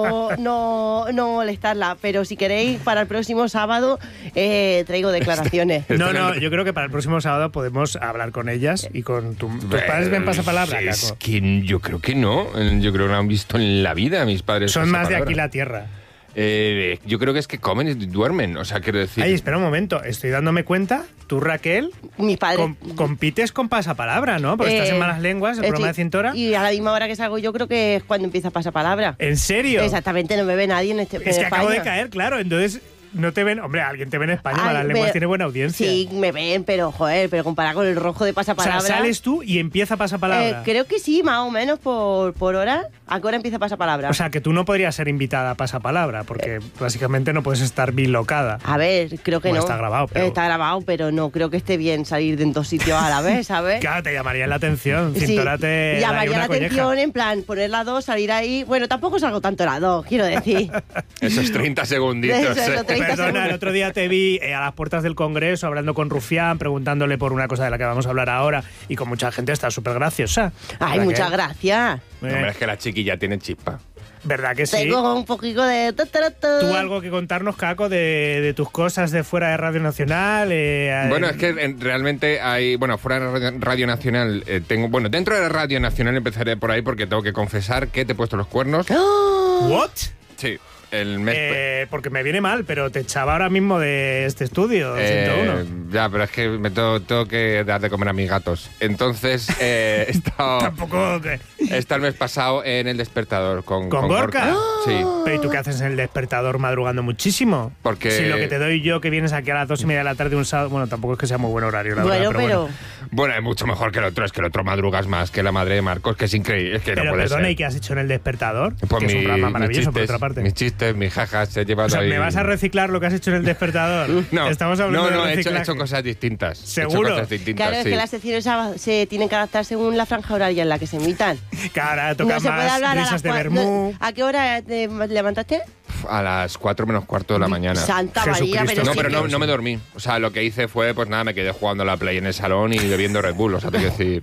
Speaker 12: no molestarla. Pero si queréis, para el próximo sábado traigo declaraciones.
Speaker 29: No, yo creo que para el próximo sábado podemos hablar con ellas y con tus padres. ¿Ven pasapalabra,
Speaker 13: Es
Speaker 29: Caco?
Speaker 13: que yo creo que no. Yo creo que no han visto en la vida mis padres.
Speaker 29: Son más de
Speaker 13: pasapalabra.
Speaker 29: aquí la tierra.
Speaker 13: Yo creo que es que comen y duermen, o sea, quiero decir...
Speaker 29: Ay, espera un momento, estoy dándome cuenta, tú, Raquel,
Speaker 12: mis padres
Speaker 29: compites con pasapalabra, ¿no? Porque estás en Malas Lenguas, el programa de 100 horas.
Speaker 12: Y a la misma hora que salgo yo creo que es cuando empieza pasapalabra.
Speaker 29: ¿En serio?
Speaker 12: Exactamente, no me ve nadie en este
Speaker 29: Es que
Speaker 12: en
Speaker 29: acabo de
Speaker 12: España.
Speaker 29: caer, claro, entonces... No te ven, hombre, alguien te ve en España,
Speaker 12: Ay,
Speaker 29: Malas Lenguas
Speaker 12: pero- me-
Speaker 29: tiene buena audiencia.
Speaker 12: Sí, me ven, pero comparado con el rojo de
Speaker 29: O sea,
Speaker 12: pasapalabra.
Speaker 29: sales tú y empieza pasapalabra.
Speaker 12: Creo que sí, más o menos por hora. ¿A qué hora empieza pasapalabra?
Speaker 29: O sea, que tú no podrías ser invitada a pasapalabra, porque básicamente no puedes estar bilocada.
Speaker 12: A ver, creo que
Speaker 29: Bueno,
Speaker 12: no.
Speaker 29: está grabado, pero...
Speaker 12: Está grabado, pero no creo que esté bien salir de en dos sitios a la vez, ¿sabes?
Speaker 29: Claro, te llamaría la atención.
Speaker 12: Sí,
Speaker 29: Cintora te daría
Speaker 12: llamaría
Speaker 29: una
Speaker 12: la
Speaker 29: colleja.
Speaker 12: atención en plan poner las dos, salir ahí. Bueno, tampoco salgo tanto las dos, quiero decir.
Speaker 13: Esos 30 segunditos.
Speaker 12: Esos 30
Speaker 29: Perdona,
Speaker 12: segundos.
Speaker 29: el otro día te vi a las puertas del Congreso hablando con Rufián, preguntándole por una cosa de la que vamos a hablar ahora, y con mucha gente está súper graciosa.
Speaker 12: Ay,
Speaker 29: ¿Verdad
Speaker 12: muchas
Speaker 29: que-
Speaker 12: gracias.
Speaker 13: Hombre, es que la chiquilla tiene chispa.
Speaker 29: ¿Verdad que sí?
Speaker 12: Tengo un poquito de...
Speaker 29: ¿Tú algo que contarnos, Caco, de tus cosas de fuera de Radio Nacional?
Speaker 13: Bueno, es que realmente hay... Bueno, fuera de Radio Nacional tengo... Bueno, dentro de la Radio Nacional empezaré por ahí porque tengo que confesar que te he puesto los cuernos.
Speaker 29: ¿What?
Speaker 13: Sí, el mes...
Speaker 29: Porque me viene mal, pero te echaba ahora mismo de este estudio, 101.
Speaker 13: Ya, pero es que me tengo que dar de comer a mis gatos. Entonces, he estado...
Speaker 29: Tampoco...
Speaker 13: He estado el mes pasado en El Despertador con
Speaker 29: Gorka.
Speaker 13: Sí.
Speaker 29: Pero ¿y tú qué haces en El Despertador madrugando muchísimo?
Speaker 13: Porque... Eh,
Speaker 29: Si lo que te doy yo, que vienes aquí a las 2:30 de la tarde un sábado... Bueno, tampoco es que sea muy buen horario, la verdad, pero...
Speaker 13: Bueno, es mucho mejor que el otro. Es que el otro madrugas más que la madre de Marcos, que es increíble. Es que
Speaker 29: Pero
Speaker 13: no puede
Speaker 29: perdona,
Speaker 13: ser.
Speaker 29: ¿y qué has hecho en El Despertador?
Speaker 13: Pues
Speaker 29: que es un programa maravilloso, por
Speaker 13: chistes,
Speaker 29: otra parte.
Speaker 13: mis chistes, mis jajas, he llevado
Speaker 29: O sea,
Speaker 13: ahí...
Speaker 29: ¿me vas a reciclar lo que has hecho en El Despertador?
Speaker 13: No,
Speaker 29: Estamos hablando
Speaker 13: no,
Speaker 29: de
Speaker 13: he
Speaker 29: reciclaje.
Speaker 13: hecho cosas distintas.
Speaker 29: ¿Seguro?
Speaker 13: He hecho cosas distintas,
Speaker 12: Claro, es
Speaker 13: sí.
Speaker 12: que las secciones se tienen que adaptar según la franja horaria en la que se emitan.
Speaker 29: Claro, toca
Speaker 12: No se puede
Speaker 29: más
Speaker 12: hablar a
Speaker 29: risas
Speaker 12: las
Speaker 29: de
Speaker 12: cua-
Speaker 29: vermú.
Speaker 12: ¿A qué hora te levantaste?
Speaker 13: A las 4 menos cuarto de la mañana.
Speaker 12: Santa María, pero
Speaker 13: No,
Speaker 12: sí
Speaker 13: pero
Speaker 12: que-
Speaker 13: no me dormí. O sea, lo que hice fue, pues nada, me quedé jugando a la Play en el salón y bebiendo Red Bull. O sea, te quiero decir...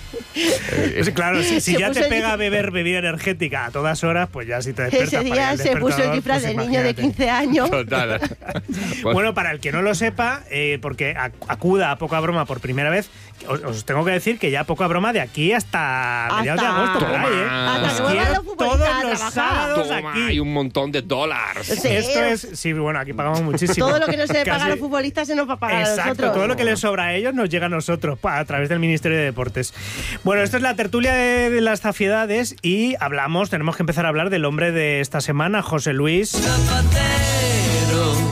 Speaker 29: Pues claro, si
Speaker 12: Se
Speaker 29: ya
Speaker 12: puso
Speaker 29: te
Speaker 12: el-
Speaker 29: pega beber bebida energética a todas horas, pues ya si te despiertas
Speaker 12: Ese
Speaker 29: para ir
Speaker 12: día
Speaker 29: al
Speaker 12: se puso el
Speaker 29: despertador,
Speaker 12: disfraz
Speaker 29: pues
Speaker 12: de niño de
Speaker 29: imagínate.
Speaker 12: 15 años.
Speaker 13: Total.
Speaker 29: Bueno, para el que no lo sepa, porque acuda a Poca Broma por primera vez, os tengo que decir que ya Poca Broma de aquí hasta mediados de agosto, por ahí, ¿eh?
Speaker 13: Hasta
Speaker 29: Os
Speaker 13: que vuelvan
Speaker 29: quiero
Speaker 12: los futbolistas
Speaker 29: todos
Speaker 12: a
Speaker 29: los
Speaker 12: trabajar.
Speaker 29: sábados
Speaker 13: Toma,
Speaker 29: aquí.
Speaker 13: hay un montón de dólares.
Speaker 12: Sí.
Speaker 29: Esto es, sí, bueno, aquí pagamos muchísimo.
Speaker 12: Todo lo que no se le paga
Speaker 29: Casi-
Speaker 12: a los futbolistas se nos va a pagar a
Speaker 29: Exacto,
Speaker 12: nosotros.
Speaker 29: todo lo que les sobra a ellos nos llega a nosotros a través del Ministerio de Deportes. Bueno, esto es la tertulia de las zafiedades y tenemos que empezar a hablar del hombre de esta semana, José Luis.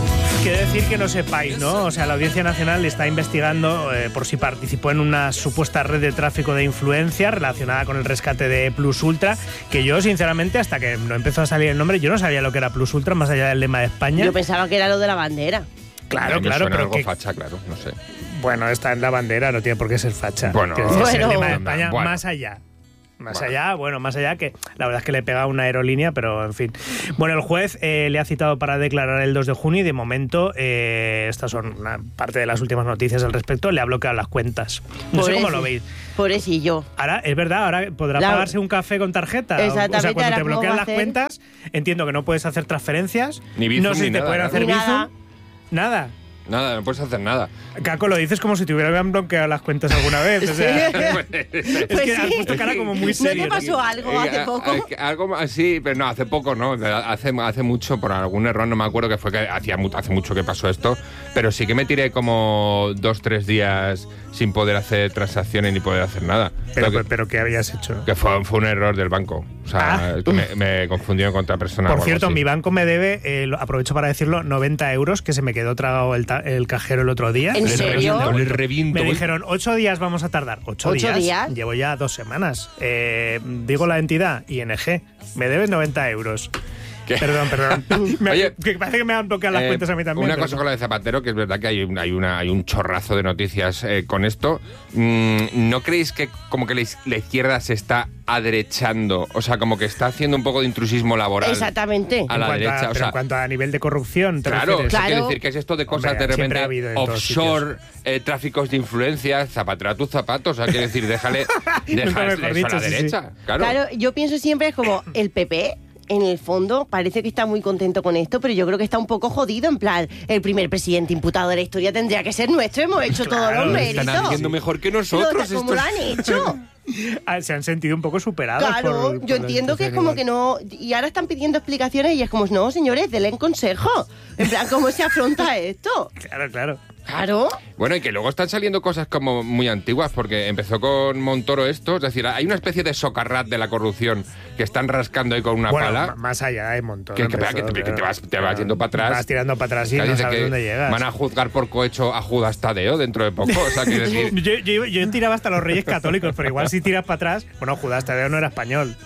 Speaker 29: Quiero decir que no sepáis, ¿no? O sea, la Audiencia Nacional está investigando por si participó en una supuesta red de tráfico de influencia relacionada con el rescate de Plus Ultra, que yo, sinceramente, hasta que no empezó a salir el nombre, yo no sabía lo que era Plus Ultra, más allá del lema de España.
Speaker 12: Yo pensaba que era lo de la bandera.
Speaker 29: Claro,
Speaker 13: pero
Speaker 29: pero
Speaker 13: algo facha, claro, no sé.
Speaker 29: Bueno, está en la bandera, no tiene por qué ser facha.
Speaker 13: Bueno,
Speaker 29: es el lema de España, más allá. Más allá que la verdad es que le pega una aerolínea, pero en fin. Bueno, el juez le ha citado para declarar el 2 de junio y de momento, estas son una parte de las últimas noticias al respecto, le ha bloqueado las cuentas. No sé cómo lo veis.
Speaker 12: Pobrecillo.
Speaker 29: Ahora, es verdad, ahora podrá pagarse un café con tarjeta.
Speaker 12: Exactamente.
Speaker 29: O sea, cuando te
Speaker 12: ¿cómo
Speaker 29: bloquean
Speaker 12: va a
Speaker 29: las
Speaker 12: hacer?
Speaker 29: cuentas, entiendo que no puedes hacer transferencias.
Speaker 13: Ni Bizum,
Speaker 29: no sé si te pueden hacer Bizum. Nada.
Speaker 13: Nada, no puedes hacer nada.
Speaker 29: Caco, lo dices como si te hubieran bloqueado las cuentas alguna vez. O sea, es que has puesto cara como muy serio.
Speaker 12: ¿No te pasó algo hace poco?
Speaker 13: Algo así, pero no, hace poco no. Hace mucho, por algún error, no me acuerdo que fue, que hace mucho que pasó esto. Pero sí que me tiré como 2-3 días sin poder hacer transacciones ni poder hacer nada.
Speaker 29: Pero ¿qué habías hecho?
Speaker 13: Que fue un error del banco. O sea, que me confundió con otra persona.
Speaker 29: Por cierto, mi banco me debe, aprovecho para decirlo, 90 euros, que se me quedó tragado el cajero el otro día.
Speaker 12: ¿En serio?
Speaker 13: Le reviento.
Speaker 29: Me dijeron, 8 días vamos a tardar. ¿8 días? Llevo ya 2 semanas. Digo la entidad, ING. Me debes 90 euros. ¿Qué? Perdón.
Speaker 13: Oye,
Speaker 29: que parece que me han bloqueado las cuentas a mí también.
Speaker 13: Una cosa con la de Zapatero, que es verdad que hay un chorrazo de noticias con esto. ¿No creéis que como que la izquierda se está aderechando? O sea, como que está haciendo un poco de intrusismo laboral.
Speaker 12: Exactamente.
Speaker 13: A la derecha.
Speaker 29: Pero en cuanto a nivel de corrupción, ¿te
Speaker 13: claro,
Speaker 29: refieres?
Speaker 13: Quiere decir que es esto de cosas de repente offshore, tráficos de influencia, Zapatero a tus zapatos. O sea, quiere decir, déjale eso a la derecha. Sí.
Speaker 12: Claro, yo pienso siempre es como el PP. En el fondo parece que está muy contento con esto, pero yo creo que está un poco jodido. En plan, el primer presidente imputado de la historia tendría que ser nuestro. Hemos hecho todos los méritos.
Speaker 13: Están haciendo mejor que nosotros.
Speaker 12: ¿Cómo lo han hecho?
Speaker 29: Se han sentido un poco superados.
Speaker 12: Claro, yo entiendo que es como que no. Y ahora están pidiendo explicaciones y es como, no, señores, denle un consejo. En plan, ¿cómo se afronta esto?
Speaker 29: Claro.
Speaker 13: Bueno, y que luego están saliendo cosas como muy antiguas, porque empezó con Montoro esto, es decir, hay una especie de socarrat de la corrupción que están rascando ahí con una pala.
Speaker 29: Más allá de Montoro.
Speaker 13: Que te vas yendo para atrás.
Speaker 29: Vas tirando para atrás y no sabes dónde llegas.
Speaker 13: Van a juzgar por cohecho a Judas Tadeo dentro de poco. O sea, quiero decir...
Speaker 29: yo tiraba hasta los Reyes Católicos, pero igual si tiras para atrás... Bueno, Judas Tadeo no era español.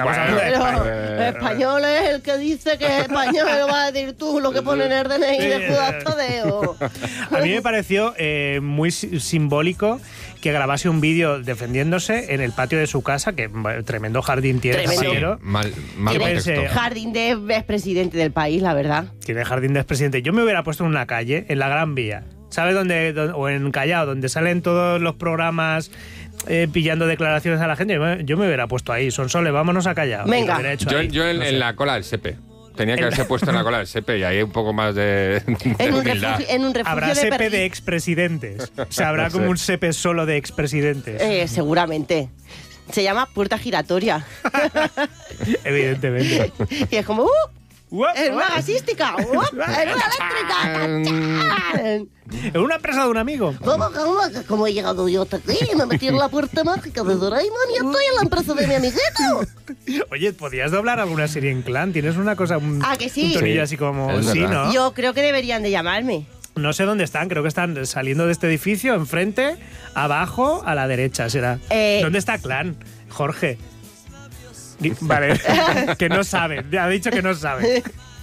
Speaker 12: Español es el que dice que es español. Va a decir tú lo que pone en el DNI de Judas Tadeo.
Speaker 29: A mí me pareció muy simbólico que grabase un vídeo defendiéndose en el patio de su casa, que tremendo jardín tiene.
Speaker 13: Mal
Speaker 12: jardín de expresidente del país, la verdad.
Speaker 29: Tiene jardín de expresidente. Yo me hubiera puesto en una calle, en la Gran Vía, ¿sabes dónde? O en Callao, donde salen todos los programas pillando declaraciones a la gente. Yo me hubiera puesto ahí. Sonsoles, vámonos a Callao.
Speaker 12: Venga.
Speaker 13: Yo en la cola del SEPE. Tenía que haberse puesto en la cola del SEPE y ahí hay un poco más de humildad.
Speaker 12: En un refugio
Speaker 29: habrá SEPE de expresidentes. O sea, habrá como un SEPE solo de expresidentes.
Speaker 12: Seguramente. Se llama puerta giratoria.
Speaker 29: Evidentemente.
Speaker 12: Y es como... ¡Es una gasística! ¡Es una eléctrica!
Speaker 29: ¿Es una empresa de un amigo?
Speaker 12: ¿Cómo he llegado yo hasta aquí? Me metí en la puerta mágica de Doraemon y estoy en la empresa de mi amiguito.
Speaker 29: Oye, ¿podrías doblar alguna serie en Clan? ¿Tienes una cosa, un tonillo así como...
Speaker 13: Sí,
Speaker 29: ¿no?
Speaker 12: Yo creo que deberían de llamarme.
Speaker 29: No sé dónde están, creo que están saliendo de este edificio, enfrente, abajo, a la derecha será. ¿Dónde está Clan, Jorge? Vale, que no sabe, ya ha dicho que no sabe.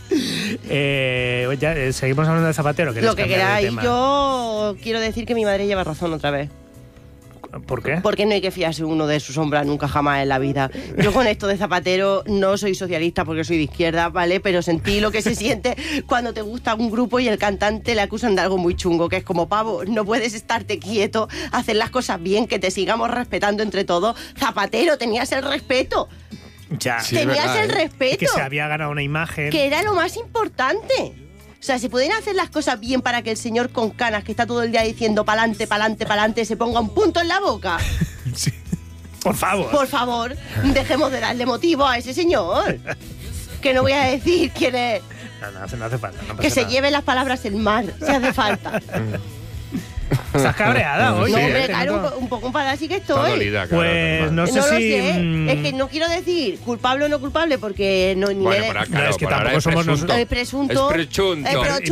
Speaker 29: Seguimos hablando de Zapatero.
Speaker 12: Lo que queráis, yo quiero decir que mi madre lleva razón otra vez.
Speaker 29: ¿Por qué?
Speaker 12: Porque no hay que fiarse uno de su sombra nunca jamás en la vida. Yo con esto de Zapatero no soy socialista porque soy de izquierda, ¿vale? Pero sentí lo que se siente cuando te gusta un grupo y el cantante le acusan de algo muy chungo, que es como, pavo, no puedes estarte quieto, hacer las cosas bien, que te sigamos respetando entre todos. Zapatero, tenías el respeto.
Speaker 29: Ya.
Speaker 12: Sí, tenías el respeto.
Speaker 29: Que se había ganado una imagen.
Speaker 12: Que era lo más importante. O sea, se pueden hacer las cosas bien para que el señor con canas, que está todo el día diciendo pa'lante, pa'lante, pa'lante, se ponga un punto en la boca.
Speaker 29: Sí. Por favor.
Speaker 12: Por favor, dejemos de darle motivo a ese señor. Que no voy a decir quién es.
Speaker 29: No hace falta. No
Speaker 12: que se
Speaker 29: nada.
Speaker 12: lleve las palabras el mar, si hace falta.
Speaker 29: ¿Estás cabreada hoy?
Speaker 12: No, hombre, claro, un poco enfadada sí que estoy.
Speaker 13: Está dolida, claro,
Speaker 29: Pues no sé
Speaker 12: no
Speaker 29: si...
Speaker 12: lo sé. Es que no quiero decir culpable o no culpable porque no...
Speaker 13: Bueno, pero claro,
Speaker 29: es que
Speaker 13: por ahora
Speaker 29: tampoco somos
Speaker 13: presunto.
Speaker 29: nosotros.
Speaker 12: Es presunto.
Speaker 13: Es presunto.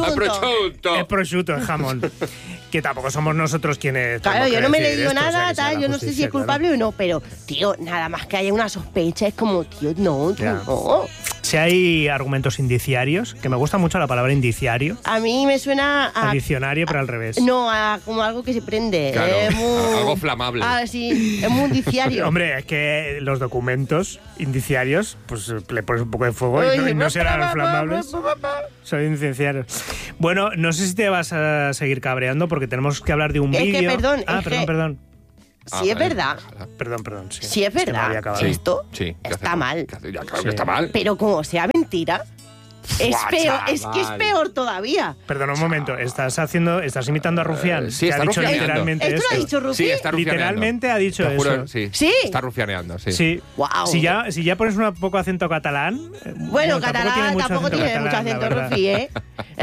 Speaker 29: Es prosciutto, es jamón. Que tampoco somos nosotros quienes...
Speaker 12: Claro,
Speaker 29: tenemos
Speaker 12: yo
Speaker 29: que
Speaker 12: no me he
Speaker 29: decidir
Speaker 12: leído
Speaker 29: esto, o sea,
Speaker 12: nada,
Speaker 29: que sea
Speaker 12: tal,
Speaker 29: la
Speaker 12: yo no sé si
Speaker 29: justicia,
Speaker 12: es culpable o no, pero, tío, nada más que haya una sospecha, es como, tío, no, tú
Speaker 29: Ya.
Speaker 12: no.
Speaker 29: Si hay argumentos indiciarios, que me gusta mucho la palabra indiciario,
Speaker 12: A mí me suena
Speaker 29: al
Speaker 12: a...
Speaker 29: diccionario, pero al revés.
Speaker 12: No, a como algo que se prende.
Speaker 13: Claro,
Speaker 12: es muy...
Speaker 13: algo flamable.
Speaker 12: Ah, sí, es muy indiciario.
Speaker 29: Hombre, es que los documentos indiciarios, pues le pones un poco de fuego y no serán flamables. Son indiciarios. Bueno, no sé si te vas a seguir cabreando porque tenemos que hablar de un
Speaker 12: Es que,
Speaker 29: vídeo.
Speaker 12: perdón,
Speaker 29: Ah,
Speaker 12: es que-
Speaker 29: perdón.
Speaker 12: Si es verdad,
Speaker 29: Perdón, sí.
Speaker 12: si es
Speaker 29: que me
Speaker 12: verdad,
Speaker 29: había acabado.
Speaker 12: esto
Speaker 13: Sí, ¿qué
Speaker 12: está
Speaker 13: hacemos?
Speaker 12: mal.
Speaker 13: ¿Qué hace? Ya, claro que está mal.
Speaker 12: Pero como sea mentira, es
Speaker 13: Buah,
Speaker 12: peor, es que es
Speaker 13: chaval.
Speaker 12: peor todavía.
Speaker 29: Perdona un momento, estás imitando a Rufián,
Speaker 13: sí,
Speaker 29: que ha
Speaker 13: está
Speaker 29: dicho
Speaker 13: rufianeando.
Speaker 29: literalmente
Speaker 12: ¿Esto lo ha
Speaker 29: eso.
Speaker 12: dicho Rufi?
Speaker 13: Sí, está rufianeando.
Speaker 29: Literalmente ha dicho
Speaker 13: Te juro,
Speaker 29: eso.
Speaker 13: sí.
Speaker 12: ¿Sí?
Speaker 13: Está rufianeando, sí.
Speaker 29: Sí.
Speaker 12: Guau.
Speaker 29: Si ya pones un poco acento catalán.
Speaker 12: Bueno, catalán tampoco tiene mucho
Speaker 29: la
Speaker 12: acento,
Speaker 29: verdad.
Speaker 12: Rufi, ¿eh?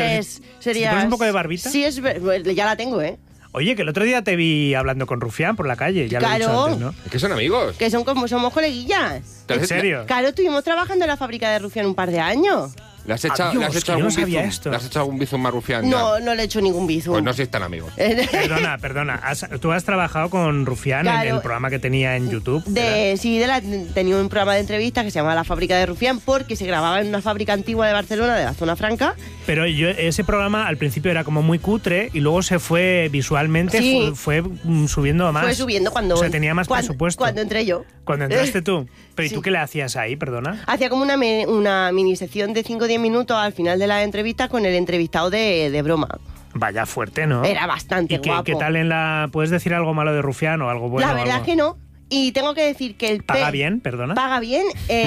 Speaker 29: ¿Si
Speaker 12: Sería...
Speaker 29: pones un poco de barbita?
Speaker 12: Sí, ya la tengo, ¿eh?
Speaker 29: Oye, que el otro día te vi hablando con Rufián por la calle, ya lo he dicho
Speaker 12: Claro.
Speaker 29: antes, ¿no?
Speaker 13: Es que son amigos.
Speaker 12: Que somos coleguillas.
Speaker 29: ¿En serio?
Speaker 12: Claro, estuvimos trabajando en la fábrica de Rufián un par de años.
Speaker 13: ¿Le has echado,
Speaker 29: Adiós,
Speaker 13: ¿le has
Speaker 29: que
Speaker 13: hecho
Speaker 29: yo no
Speaker 13: algún
Speaker 29: sabía
Speaker 13: bizum?
Speaker 29: esto.
Speaker 13: ¿Le has echado algún bizum a Rufián?
Speaker 12: No, no le he hecho ningún bizum.
Speaker 13: Pues no si están amigos.
Speaker 29: Perdona. Tú has trabajado con Rufián
Speaker 12: Claro.
Speaker 29: en el programa que tenía en YouTube.
Speaker 12: Tenía un programa de entrevistas que se llamaba La Fábrica de Rufián porque se grababa en una fábrica antigua de Barcelona, de la zona franca.
Speaker 29: Pero ese programa al principio era como muy cutre y luego se fue visualmente,
Speaker 12: Sí.
Speaker 29: fue subiendo más.
Speaker 12: Fue subiendo cuando...
Speaker 29: O sea, tenía más
Speaker 12: cuando-
Speaker 29: presupuesto.
Speaker 12: Cuando entré yo.
Speaker 29: Cuando entraste tú. Pero ¿y
Speaker 12: Sí.
Speaker 29: tú qué le hacías ahí, perdona?
Speaker 12: Hacía como una mini sección de 5 o 10 minutos al final de la entrevista con el entrevistado de broma.
Speaker 29: Vaya fuerte, ¿no?
Speaker 12: Era bastante
Speaker 29: ¿Y
Speaker 12: guapo.
Speaker 29: qué tal en la...? ¿Puedes decir algo malo de Rufián o algo bueno?
Speaker 12: La
Speaker 29: o
Speaker 12: verdad
Speaker 29: algo?
Speaker 12: es que no. Y tengo que decir que el
Speaker 29: ¿Paga bien, perdona?
Speaker 12: Paga bien,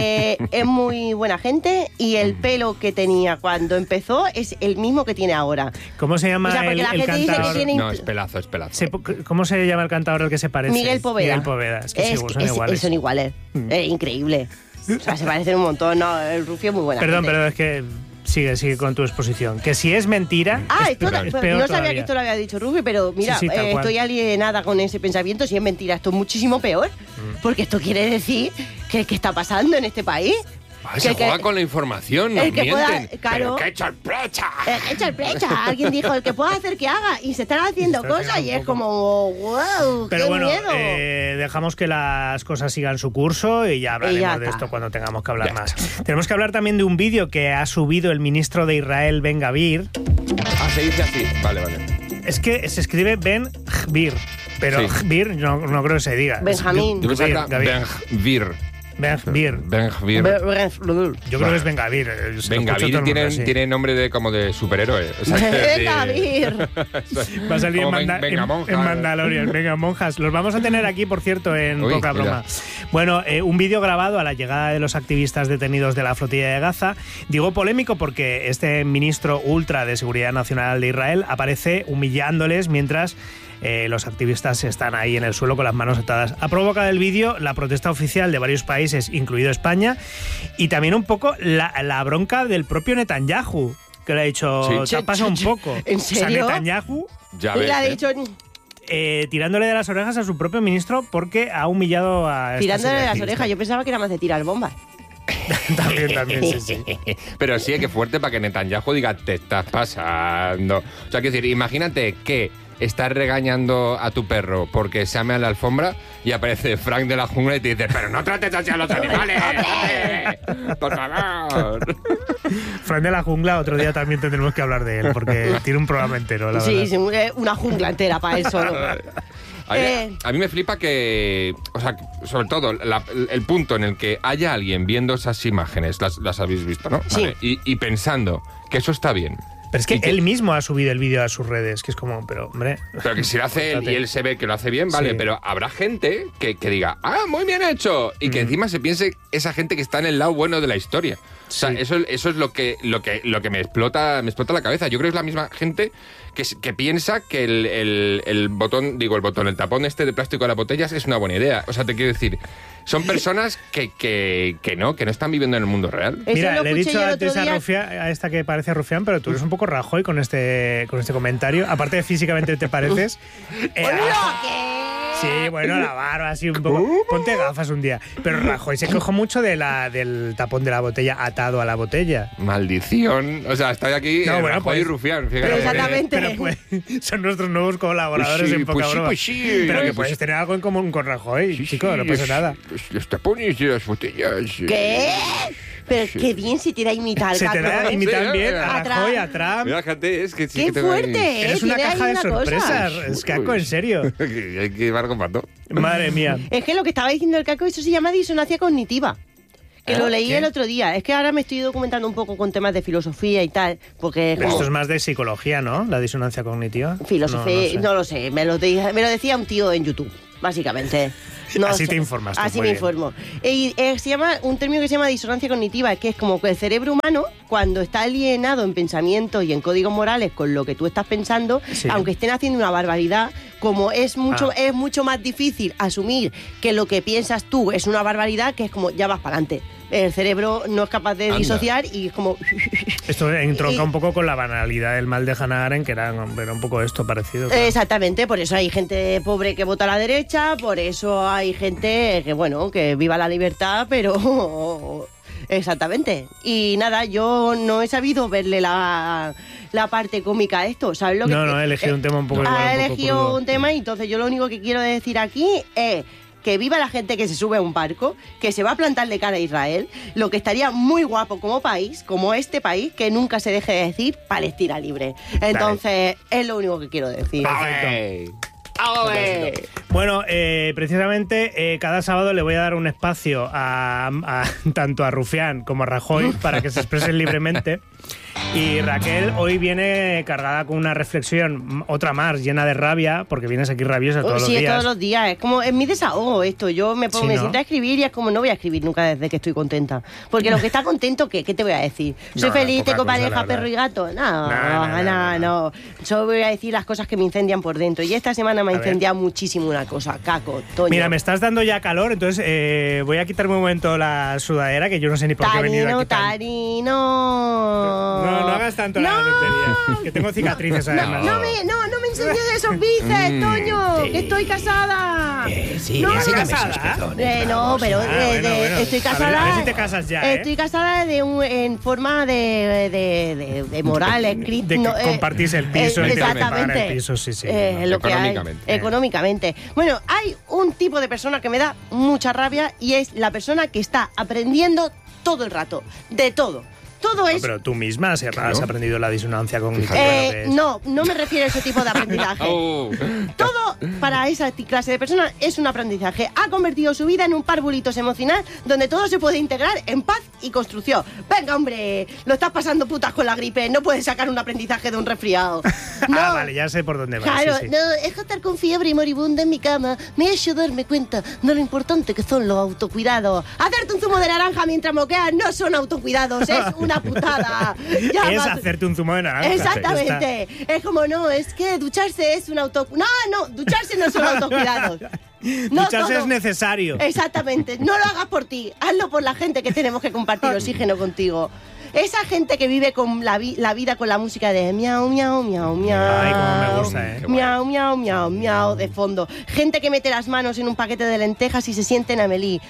Speaker 12: es muy buena gente y el pelo que tenía cuando empezó es el mismo que tiene ahora.
Speaker 29: ¿Cómo se llama
Speaker 12: O sea, porque
Speaker 29: el
Speaker 12: la gente dice que
Speaker 29: cantador?
Speaker 12: tiene-
Speaker 13: No, es pelazo, es pelazo.
Speaker 29: ¿Cómo se llama el cantador al que se parece?
Speaker 12: Miguel Poveda.
Speaker 29: Miguel Poveda. Es que seguro son iguales.
Speaker 12: Son iguales. Es increíble. O sea, se parecen un montón. No, el Rufio es muy buena
Speaker 29: Perdón,
Speaker 12: gente.
Speaker 29: pero es que sigue con tu exposición. Que si es mentira, es
Speaker 12: esto
Speaker 29: peor
Speaker 12: no sabía
Speaker 29: todavía.
Speaker 12: que esto lo había dicho Rufi, pero mira,
Speaker 29: Sí, tal cual.
Speaker 12: estoy alienada con ese pensamiento. Si es mentira, esto es muchísimo peor. Porque esto quiere decir que ¿qué está pasando en este país?
Speaker 13: Se juega con la información, nos
Speaker 12: el que
Speaker 13: mienten.
Speaker 12: pueda- claro.
Speaker 13: Pero qué sorpresa.
Speaker 12: Echa el plecha. Alguien dijo, el que pueda hacer que haga. Y se están haciendo cosas y es como, wow,
Speaker 29: Pero
Speaker 12: qué
Speaker 29: bueno,
Speaker 12: miedo.
Speaker 29: dejamos que las cosas sigan su curso y ya hablaremos
Speaker 12: Y ya
Speaker 29: de
Speaker 12: está.
Speaker 29: esto cuando tengamos que hablar más. Tenemos que hablar también de un vídeo que ha subido el ministro de Israel, Ben Gvir.
Speaker 13: Ah, se dice así. Vale.
Speaker 29: Es que se escribe Ben Gvir, pero
Speaker 13: Sí.
Speaker 29: Gvir no creo que se diga.
Speaker 12: Benjamín.
Speaker 13: Yo pensaba que era
Speaker 29: Gvir.
Speaker 13: Ben-Gvir.
Speaker 29: Ben Gvir.
Speaker 13: Ben-Gvir.
Speaker 29: Yo creo que es Ben Gvir.
Speaker 13: Ben-Gvir tiene nombre de como de superhéroe. O sea, que
Speaker 29: Va a salir en,
Speaker 13: Como Venga Monjas.
Speaker 29: en Mandalorian. Venga, monjas. Los vamos a tener aquí, por cierto, en
Speaker 13: Uy,
Speaker 29: Poca
Speaker 13: mira.
Speaker 29: Broma. Bueno, un vídeo grabado a la llegada de los activistas detenidos de la flotilla de Gaza. Digo polémico porque este ministro ultra de Seguridad Nacional de Israel aparece humillándoles mientras los activistas están ahí en el suelo con las manos atadas. Ha provocado el vídeo la protesta oficial de varios países, incluido España, y también un poco la bronca del propio Netanyahu, que le ha dicho,
Speaker 13: Sí.
Speaker 29: te ha pasado un poco.
Speaker 12: ¿En
Speaker 29: O sea,
Speaker 12: serio?
Speaker 29: Netanyahu
Speaker 13: Ya
Speaker 12: Y
Speaker 13: ves,
Speaker 12: le ha
Speaker 13: ¿eh?
Speaker 12: dicho,
Speaker 29: tirándole de las orejas a su propio ministro porque ha humillado a... esta
Speaker 12: tirándole de
Speaker 29: serie
Speaker 12: las
Speaker 29: activista.
Speaker 12: orejas. Yo pensaba que era más de tirar bombas.
Speaker 29: También, sí.
Speaker 13: Pero sí, que fuerte para que Netanyahu diga, te estás pasando. O sea, quiero decir, imagínate que estás regañando a tu perro porque se ame a la alfombra y aparece Frank de la jungla y te dice, pero no trates así a los animales, hombre, por favor.
Speaker 29: Frank de la jungla, otro día también tendremos que hablar de él porque tiene un programa entero, la
Speaker 12: Sí,
Speaker 29: verdad.
Speaker 12: sí, una jungla entera para él solo.
Speaker 13: A mí me flipa que, o sea, sobre todo el punto en el que haya alguien viendo esas imágenes, las habéis visto, ¿no?
Speaker 12: Sí.
Speaker 13: Vale, y pensando que eso está bien.
Speaker 29: Pero es que
Speaker 13: Y que-
Speaker 29: él mismo ha subido el vídeo a sus redes, que es como, pero hombre...
Speaker 13: Pero que si lo hace él y él se ve que lo hace bien, vale,
Speaker 29: Sí.
Speaker 13: pero habrá gente que diga, ah, muy bien hecho, y que encima se piense esa gente que está en el lado bueno de la historia. O sea, eso es lo que me explota la cabeza. Yo creo que es la misma gente que piensa que el tapón este de plástico de las botellas es una buena idea. O sea, te quiero decir, son personas que no están viviendo en el mundo real.
Speaker 29: Mira, le he dicho antes a esta que parece Rufián, pero tú eres un poco poco Rajoy con este comentario. Aparte de físicamente te pareces. Sí, bueno, la barba así un poco. Ponte gafas un día. Pero Rajoy se quejó mucho del tapón de la botella atado a la botella.
Speaker 13: Maldición. O sea, estoy aquí Rajoy y Rufián.
Speaker 12: Pero exactamente.
Speaker 29: Pero pues, son nuestros nuevos colaboradores en poca broma. Pero que puedes tener algo en común con Rajoy, chico, no pasa nada.
Speaker 13: Los tapones y las botellas.
Speaker 12: ¿Qué? Pero qué bien se te da imitar,
Speaker 29: Se te da imitar bien a Rajoy, a Trump.
Speaker 13: Mira, gente, es que sí
Speaker 12: ¡Qué
Speaker 13: que tengo
Speaker 12: fuerte!
Speaker 13: ahí.
Speaker 29: Eres una
Speaker 12: Tiene
Speaker 29: caja
Speaker 12: ahí
Speaker 29: de
Speaker 12: una
Speaker 29: sorpresas.
Speaker 12: cosa.
Speaker 29: Es Caco, en serio.
Speaker 13: Hay que llevar comando.
Speaker 29: Madre mía.
Speaker 12: Es que lo que estaba diciendo el Caco, eso se llama disonancia cognitiva. Que lo leí el otro día. Es que ahora me estoy documentando un poco con temas de filosofía y tal. Porque
Speaker 29: Pero esto es más de psicología, ¿no? La disonancia cognitiva.
Speaker 12: Filosofía, no lo sé. Me lo decía un tío en YouTube, básicamente. No
Speaker 29: así
Speaker 12: sé.
Speaker 29: te informas tú,
Speaker 12: Así
Speaker 29: muy
Speaker 12: me
Speaker 29: bien.
Speaker 12: informo. Y se llama un término que se llama disonancia cognitiva, que es como que el cerebro humano, cuando está alienado en pensamientos y en códigos morales con lo que tú estás pensando,
Speaker 29: Sí.
Speaker 12: aunque estén haciendo una barbaridad, como es mucho más difícil asumir que lo que piensas tú es una barbaridad, que es como ya vas para adelante. El cerebro no es capaz de disociar y es como...
Speaker 29: Esto entronca un poco con la banalidad del mal de Hannah Arendt, que era un poco esto parecido. Claro.
Speaker 12: Exactamente, por eso hay gente pobre que vota a la derecha, por eso hay gente que, bueno, que viva la libertad, pero... Exactamente. Y nada, yo no he sabido verle la parte cómica a esto, ¿sabes lo que...?
Speaker 29: No, he elegido un tema un poco igual,
Speaker 12: Ha
Speaker 29: un poco
Speaker 12: elegido
Speaker 29: crudo.
Speaker 12: un tema y entonces yo lo único que quiero decir aquí es... que viva la gente que se sube a un barco, que se va a plantarle cara a Israel, lo que estaría muy guapo como país, como este país, que nunca se deje de decir Palestina libre. Entonces, es lo único que quiero decir.
Speaker 29: Bueno, precisamente cada sábado le voy a dar un espacio a tanto a Rufián como a Rajoy para que se expresen libremente. Y Raquel hoy viene cargada con una reflexión, otra más, llena de rabia, porque vienes aquí rabiosa todos los días.
Speaker 12: Sí, todos los días. Es como, es mi desahogo esto. Yo me
Speaker 29: Sí, ¿no?
Speaker 12: siento a escribir y es como, no voy a escribir nunca desde que estoy contenta. Porque lo que está contento, ¿qué te voy a decir? ¿Soy
Speaker 29: No,
Speaker 12: feliz,
Speaker 29: poca
Speaker 12: tengo
Speaker 29: cosa,
Speaker 12: pareja,
Speaker 29: la verdad.
Speaker 12: perro y gato? No. Solo voy a decir las cosas que me incendian por dentro. Y esta semana me ha
Speaker 29: A ver.
Speaker 12: incendiado muchísimo una cosa, Caco, Toño.
Speaker 29: Mira, me estás dando ya calor, entonces voy a quitarme un momento la sudadera, que yo no sé ni por qué he venido aquí tan...
Speaker 12: Tarino.
Speaker 29: No hagas tanto la tontería, que tengo cicatrices además.
Speaker 12: No me enseñes esos bíceps, Toño, que estoy casada.
Speaker 29: Sí,
Speaker 12: no,
Speaker 29: enséñame esos
Speaker 12: pezones, no, pero
Speaker 29: bueno.
Speaker 12: estoy casada.
Speaker 29: A ver si te casas ya,
Speaker 12: Estoy casada en forma de moral,
Speaker 29: De que compartís el piso y te pagar
Speaker 12: exactamente.
Speaker 29: el piso, sí.
Speaker 12: Lo que hay, económicamente. Bueno, hay un tipo de persona que me da mucha rabia y es la persona que está aprendiendo todo el rato, de todo. Todo es...
Speaker 29: Pero tú misma has aprendido la disonancia cognitiva.
Speaker 12: No me refiero a ese tipo de aprendizaje. Todo para esa clase de persona es un aprendizaje. Ha convertido su vida en un parvulitos emocional donde todo se puede integrar en paz y construcción. Venga, hombre, lo estás pasando putas con la gripe, no puedes sacar un aprendizaje de un resfriado. No.
Speaker 29: Vale, ya sé por dónde vas.
Speaker 12: Claro,
Speaker 29: sí.
Speaker 12: no, es que estar con fiebre y moribunda en mi cama me ha hecho darme cuenta de lo importante que son los autocuidados. Hacerte un zumo de naranja mientras moqueas no son autocuidados, es una putada. Ya
Speaker 29: Es
Speaker 12: vas-
Speaker 29: hacerte un zumo de naranja.
Speaker 12: Exactamente. Es como, no, es que ducharse es un No, ducharse no son autocuidados. No
Speaker 29: Ducharse
Speaker 12: todo.
Speaker 29: es necesario.
Speaker 12: Exactamente. No lo hagas por ti, hazlo por la gente que tenemos que compartir oxígeno contigo. Esa gente que vive con la vida con la música de miau, miau, miau, miau.
Speaker 29: Ay, cómo me gusta,
Speaker 12: Miau, miau, miau, miau, de fondo. Gente que mete las manos en un paquete de lentejas y se siente en Amelie.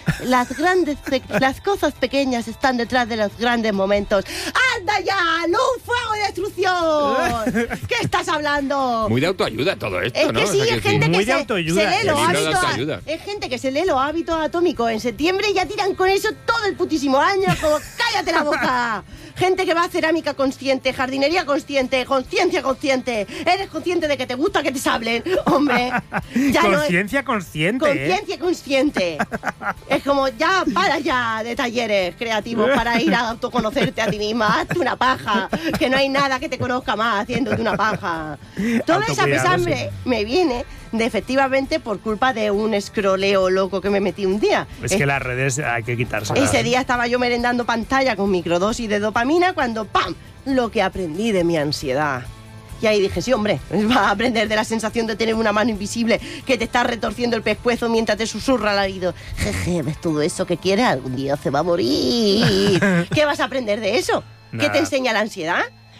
Speaker 12: Las cosas pequeñas están detrás de los grandes momentos. ¡Anda ya! ¡Luz, fuego y destrucción! ¿Qué estás hablando?
Speaker 13: Muy de autoayuda todo esto,
Speaker 12: Es
Speaker 13: ¿no?
Speaker 12: que sí,
Speaker 13: O sea,
Speaker 12: es gente que se lee
Speaker 13: El
Speaker 12: los
Speaker 13: libro de
Speaker 12: hábitos.
Speaker 13: autoayuda.
Speaker 12: Es gente que se lee los hábitos atómicos en septiembre y ya tiran con eso todo el putísimo año. Como ¡cállate la boca! Gente que va a cerámica consciente, jardinería consciente, conciencia consciente. ¿Eres consciente de que te gusta que te sablen? Hombre, ya no es...
Speaker 29: Conciencia consciente.
Speaker 12: Conciencia consciente. Es como, ya, para ya de talleres creativos para ir a autoconocerte a ti misma. Hazte una paja, que no hay nada que te conozca más haciéndote una paja. Toda esa
Speaker 29: Autocuidado,
Speaker 12: pesambre me viene de efectivamente por culpa de un escroleo loco que me metí un día.
Speaker 29: Es que las redes hay que quitárselas.
Speaker 12: Ese día estaba yo merendando pantalla con microdosis de dopamina cuando ¡pam! Lo que aprendí de mi ansiedad. Y ahí dije, sí, hombre, vas a aprender de la sensación de tener una mano invisible que te está retorciendo el pescuezo mientras te susurra al oído. Jeje, ¿ves todo eso que quieres? Algún día se va a morir. ¿Qué vas a aprender de eso? ¿Qué
Speaker 29: Nada.
Speaker 12: te enseña la ansiedad?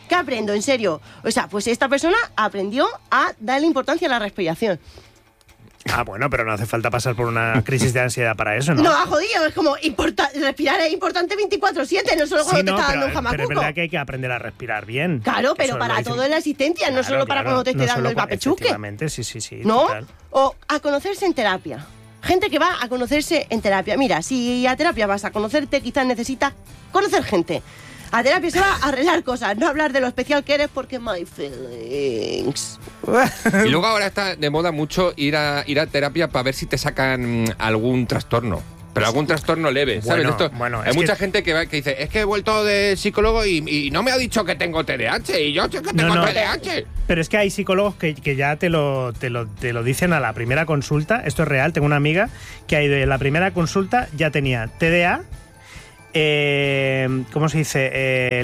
Speaker 12: ¿Qué aprendo? En serio. O sea, pues esta persona aprendió a darle importancia a la respiración.
Speaker 29: Ah, bueno, pero no hace falta pasar por una crisis de ansiedad para eso, ¿no?
Speaker 12: No, jodido, es como respirar es importante 24/7, no solo cuando te está dando un jamacuco.
Speaker 29: Pero es verdad que hay que aprender a respirar bien.
Speaker 12: Claro, pero para todo en la asistencia, no solo para cuando te esté dando el papechuque.
Speaker 29: Efectivamente, sí.
Speaker 12: ¿No?
Speaker 29: Total.
Speaker 12: O a conocerse en terapia. Gente que va a conocerse en terapia. Mira, si a terapia vas a conocerte, quizás necesitas conocer gente. A terapia se va a arreglar cosas, no hablar de lo especial que eres porque my feelings.
Speaker 13: Y luego ahora está de moda mucho ir a terapia para ver si te sacan algún trastorno. Pero algún trastorno leve, ¿sabes? Hay mucha gente que dice, es que he vuelto de psicólogo y no me ha dicho que tengo TDAH y yo sé que tengo TDAH.
Speaker 29: Pero es que hay psicólogos que ya te lo dicen a la primera consulta. Esto es real, tengo una amiga que ha ido en la primera consulta, ya tenía TDA, ¿cómo se dice?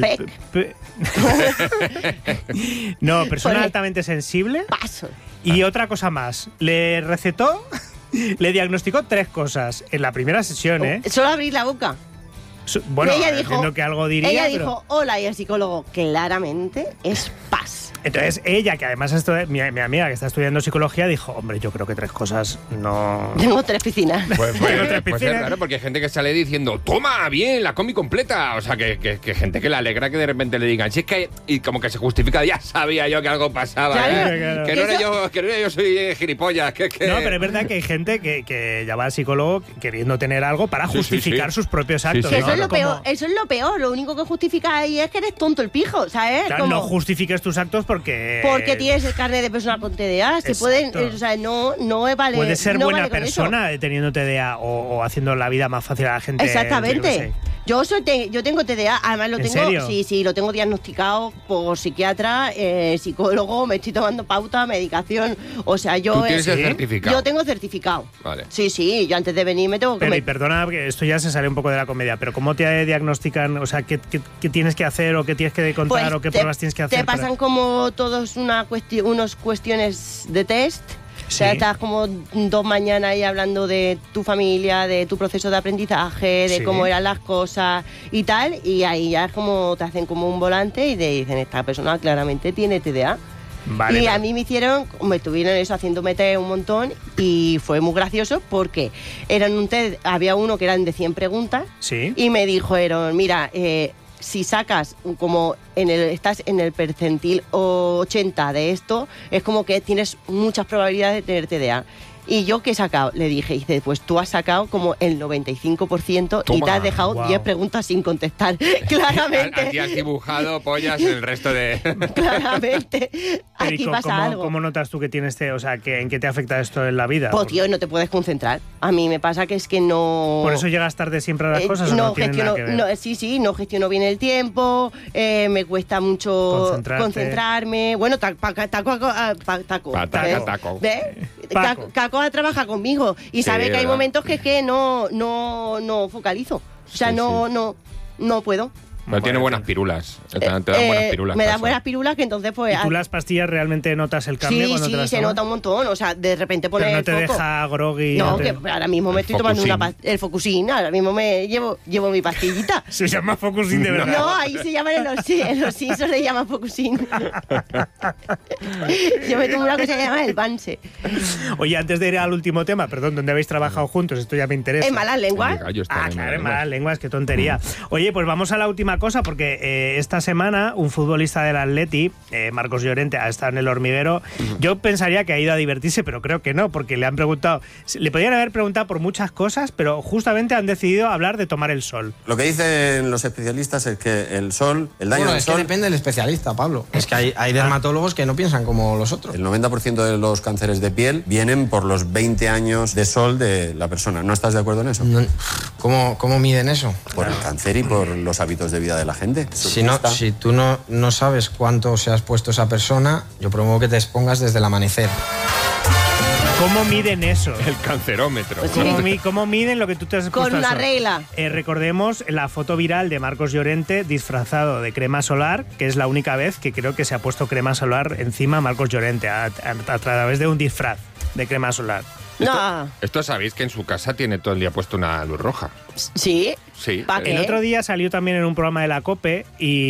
Speaker 29: No, persona altamente sensible.
Speaker 12: Paso.
Speaker 29: Y otra cosa más, le recetó, le diagnosticó 3 cosas en la primera sesión, ¿eh?
Speaker 12: Solo abrir la boca.
Speaker 29: Bueno,
Speaker 12: ella dijo,
Speaker 29: entiendo que algo diría,
Speaker 12: ella
Speaker 29: pero...
Speaker 12: dijo, hola, y el psicólogo claramente es paz.
Speaker 29: Entonces ella, que además mi amiga que está estudiando psicología, dijo, hombre, yo creo que 3 cosas no...
Speaker 12: Tengo 3 piscinas.
Speaker 13: Pues es claro, porque hay gente que sale diciendo, toma, bien, la comí completa. O sea, que gente que le alegra que de repente le digan, si es que... Y como que se justifica, ya sabía yo que algo pasaba. Claro. Que no era yo soy gilipollas.
Speaker 29: No, pero es verdad que hay gente que ya va al psicólogo queriendo tener algo para justificar sus propios actos.
Speaker 12: Eso es lo peor, eso es lo peor. Lo único que justifica ahí es que eres tonto el pijo, ¿sabes?
Speaker 29: Claro, no justifiques tus actos porque
Speaker 12: tienes el carnet de persona con TDA. Se pueden, o sea, no vale.
Speaker 29: Puedes ser
Speaker 12: no
Speaker 29: buena
Speaker 12: vale
Speaker 29: persona teniendo TDA o haciendo la vida más fácil a la gente.
Speaker 12: Exactamente. Yo tengo TDA, además lo
Speaker 29: ¿En
Speaker 12: tengo,
Speaker 29: serio?
Speaker 12: sí, lo tengo diagnosticado por psiquiatra, psicólogo, me estoy tomando pauta, medicación, o sea, yo...
Speaker 13: ¿Tú tienes el certificado?
Speaker 12: Yo tengo certificado.
Speaker 13: Vale.
Speaker 12: Sí, yo antes de venir me tengo que...
Speaker 29: Pero, y perdona, que esto ya se sale un poco de la comedia, pero ¿cómo te diagnostican? O sea, ¿qué tienes que hacer o qué tienes que contar
Speaker 12: Pues
Speaker 29: o qué pruebas tienes que hacer?
Speaker 12: Te pasan como todos unos cuestiones de test. O sea, estás como 2 mañanas ahí hablando de tu familia, de tu proceso de aprendizaje, de cómo eran las cosas y tal, y ahí ya es como te hacen como un volante y te dicen, esta persona claramente tiene TDA. Vale, y a mí me estuvieron eso haciéndome test un montón y fue muy gracioso porque eran un test, había uno que eran de 100 preguntas y me dijeron, mira, si sacas como estás en el percentil 80 de esto, es como que tienes muchas probabilidades de tener TDA. Y yo, ¿qué he sacado? Le dije, pues tú has sacado como el 95% y te has dejado 10 preguntas sin contestar. Claramente.
Speaker 13: Aquí has dibujado pollas en el resto de...
Speaker 12: Claramente. Aquí pasa algo.
Speaker 29: ¿Cómo notas tú que tienes o sea, ¿en qué te afecta esto en la vida?
Speaker 12: Pues tío, no te puedes concentrar. A mí me pasa que es que no...
Speaker 29: ¿Por eso llegas tarde siempre a las cosas o no tienen nada que ver?
Speaker 12: No gestiono bien el tiempo, me cuesta mucho concentrarme. Bueno, Taco. Caco trabaja conmigo y sabe que hay momentos que no focalizo. O sea, no puedo.
Speaker 13: Pero tiene buenas pirulas. Te dan buenas pirulas.
Speaker 12: Me dan buenas pirulas que entonces pues...
Speaker 29: ¿Y tú las pastillas realmente notas el cambio cuando te las
Speaker 12: se nota un montón. O sea, de repente pones
Speaker 29: pero no te
Speaker 12: el foco.
Speaker 29: Deja groggy.
Speaker 12: No, que ahora mismo me estoy tomando el Focusin. Ahora mismo me llevo mi pastillita.
Speaker 29: ¿Se llama Focusin de verdad?
Speaker 12: No, ahí se llama en los Simpsons se llama Focusin. Yo me tomo una cosa que se llama el Banse.
Speaker 29: Oye, antes de ir al último tema, perdón, ¿dónde habéis trabajado juntos? Esto ya me interesa.
Speaker 12: ¿En Malas Lenguas?
Speaker 29: Claro, en Malas Lenguas, qué tontería. Oye, pues vamos a la última cosa, porque esta semana un futbolista del Atleti, Marcos Llorente, ha estado en El Hormiguero. Yo pensaría que ha ido a divertirse, pero creo que no, porque le han preguntado, le podrían haber preguntado por muchas cosas, pero justamente han decidido hablar de tomar el sol.
Speaker 14: Lo que dicen los especialistas es que el sol, el daño del sol...
Speaker 15: Es que depende del especialista, Pablo. Es que hay dermatólogos que no piensan como los otros.
Speaker 14: El 90% de los cánceres de piel vienen por los 20 años de sol de la persona. ¿No estás de acuerdo en eso?
Speaker 15: No. ¿Cómo miden eso?
Speaker 14: Por el cáncer y por los hábitos de vida de la gente.
Speaker 15: Si tú no sabes cuánto se ha expuesto esa persona, yo promuevo que te expongas desde el amanecer.
Speaker 29: ¿Cómo miden eso?
Speaker 13: El cancerómetro.
Speaker 29: Pues ¿Cómo miden lo que tú te has expuesto?
Speaker 12: Con una regla.
Speaker 29: Recordemos la foto viral de Marcos Llorente disfrazado de crema solar, que es la única vez que creo que se ha puesto crema solar encima Marcos Llorente, a través de un disfraz de crema solar.
Speaker 13: Esto sabéis que en su casa tiene todo el día puesto una luz roja.
Speaker 12: Sí.
Speaker 13: Sí.
Speaker 29: El otro día salió también en un programa de la COPE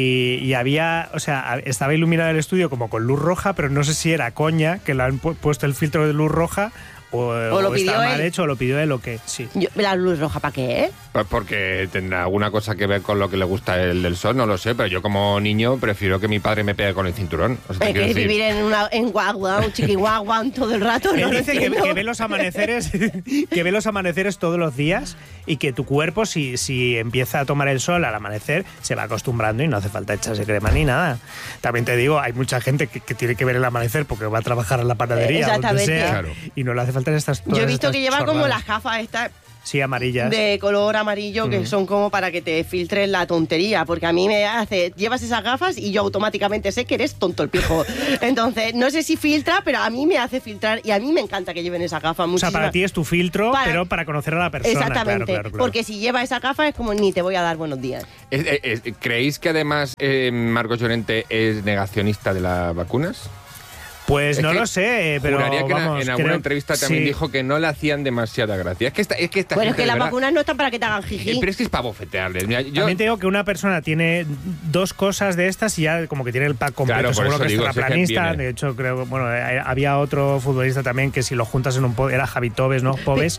Speaker 29: y había, o sea, estaba iluminado el estudio como con luz roja, pero no sé si era coña, que le han puesto el filtro de luz roja o
Speaker 12: lo pidió
Speaker 29: está mal
Speaker 12: él.
Speaker 29: hecho, o lo pidió él o qué. Sí.
Speaker 12: ¿La luz roja para qué?
Speaker 13: Pues porque tendrá alguna cosa que ver con lo que le gusta el del sol, no lo sé, pero yo como niño prefiero que mi padre me pegue con el cinturón. O sea, te
Speaker 12: Es
Speaker 13: quiero
Speaker 12: que
Speaker 13: decir-
Speaker 12: vivir en guagua, un chiquihuagua todo el rato.
Speaker 29: Él
Speaker 12: no lo
Speaker 29: dice
Speaker 12: entiendo.
Speaker 29: que ve los amaneceres que ve los amaneceres todos los días y que tu cuerpo, si empieza a tomar el sol al amanecer, se va acostumbrando y no hace falta echarse crema ni nada. También te digo, hay mucha gente que tiene que ver el amanecer porque va a trabajar en la panadería, donde
Speaker 12: Exactamente.
Speaker 29: sea,
Speaker 13: Claro.
Speaker 29: y no le hace falta estas
Speaker 12: Yo he
Speaker 29: todas
Speaker 12: visto
Speaker 29: estas
Speaker 12: que lleva como
Speaker 29: chorradas.
Speaker 12: las gafas estas
Speaker 29: Sí, amarillas.
Speaker 12: de color amarillo que son como para que te filtres la tontería, porque a mí me hace, llevas esas gafas y yo automáticamente sé que eres tonto el pijo. Entonces, no sé si filtra, pero a mí me hace filtrar y a mí me encanta que lleven esas gafas.
Speaker 29: O sea, para ti es tu filtro, pero para conocer a la persona.
Speaker 12: Exactamente,
Speaker 29: Claro.
Speaker 12: porque si lleva esa gafa es como ni te voy a dar buenos días.
Speaker 13: ¿Creéis que además Marcos Llorente es negacionista de las vacunas?
Speaker 29: Pues
Speaker 13: Es
Speaker 29: no
Speaker 13: que
Speaker 29: lo sé, pero
Speaker 13: juraría que
Speaker 29: vamos,
Speaker 13: en alguna
Speaker 29: creo-
Speaker 13: entrevista también
Speaker 29: sí.
Speaker 13: dijo que no le hacían demasiada gracia. Es que esta
Speaker 12: Bueno,
Speaker 13: gente
Speaker 12: es que
Speaker 13: de
Speaker 12: las
Speaker 13: verdad-
Speaker 12: vacunas no están para que te hagan jiji.
Speaker 13: Pero es que es para bofetearles. Mira, yo,
Speaker 29: También te digo que una persona tiene dos cosas de estas y ya como que tiene el pack completo.
Speaker 13: Claro, por
Speaker 29: Seguro
Speaker 13: eso
Speaker 29: que es
Speaker 13: digo, si es que
Speaker 29: terraplanista.
Speaker 13: viene.
Speaker 29: De hecho, creo que bueno, había otro futbolista también que si lo juntas en un podcast, era Javi Tobes, ¿no? Pobes.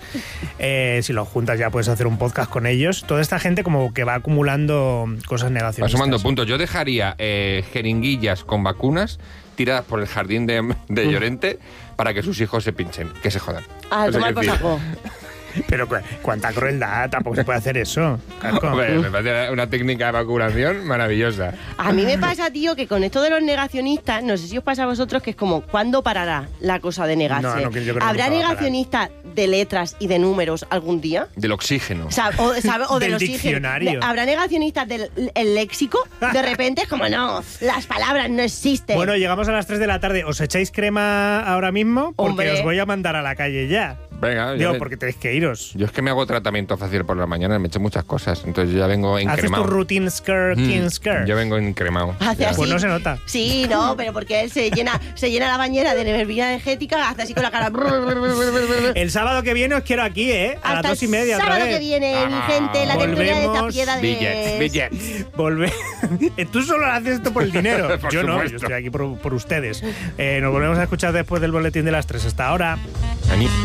Speaker 29: Si lo juntas ya puedes hacer un podcast con ellos. Toda esta gente como que va acumulando cosas
Speaker 13: va
Speaker 29: negacionistas.
Speaker 13: sumando puntos. Yo dejaría jeringuillas con vacunas tiradas por el jardín de Llorente para que sus hijos se pinchen, que se jodan.
Speaker 12: A
Speaker 13: O sea,
Speaker 12: tomar
Speaker 13: quiero
Speaker 12: por
Speaker 13: decir-
Speaker 12: saco.
Speaker 29: Pero cuánta crueldad, tampoco se puede hacer eso. Casco.
Speaker 13: Hombre, me parece una técnica de vacunación maravillosa.
Speaker 12: A mí me pasa, tío, que con esto de los negacionistas, no sé si os pasa a vosotros, que es como, ¿cuándo parará la cosa de negarse?
Speaker 13: No, yo creo que
Speaker 12: ¿Habrá
Speaker 13: nunca va a parar.
Speaker 12: negacionistas de letras y de números algún día?
Speaker 13: Del oxígeno.
Speaker 12: O
Speaker 29: Del
Speaker 12: del
Speaker 29: diccionario.
Speaker 12: oxígeno. ¿Habrá negacionistas del el léxico? De repente es como, no, las palabras no existen.
Speaker 29: Bueno, llegamos a las 3 de la tarde. ¿Os echáis crema ahora mismo? Porque
Speaker 12: Hombre.
Speaker 29: os voy a mandar a la calle ya.
Speaker 13: Venga,
Speaker 29: Digo,
Speaker 13: yo,
Speaker 29: porque tenéis que iros.
Speaker 13: yo es que me hago tratamiento facial por la mañana, me echo muchas cosas, entonces yo ya vengo
Speaker 29: Haces tu
Speaker 13: encremado.
Speaker 29: routine skirt, king skirt.
Speaker 13: Yo vengo encremado.
Speaker 12: Hace
Speaker 13: Ya.
Speaker 12: así.
Speaker 29: Pues no se nota.
Speaker 12: Sí, no, pero porque él se llena la bañera de bebida energética, hace así con la cara.
Speaker 29: El sábado que viene os quiero aquí, ¿eh? A las
Speaker 12: Hasta
Speaker 29: 2:30
Speaker 12: el
Speaker 29: otra
Speaker 12: sábado
Speaker 29: vez.
Speaker 12: que viene, mi gente, la tertulia de esta piedra de...
Speaker 29: Tú solo haces esto por el dinero.
Speaker 13: Por
Speaker 29: Yo no,
Speaker 13: supuesto.
Speaker 29: yo estoy aquí por ustedes. Nos volvemos a escuchar después del boletín de las 3. Hasta ahora.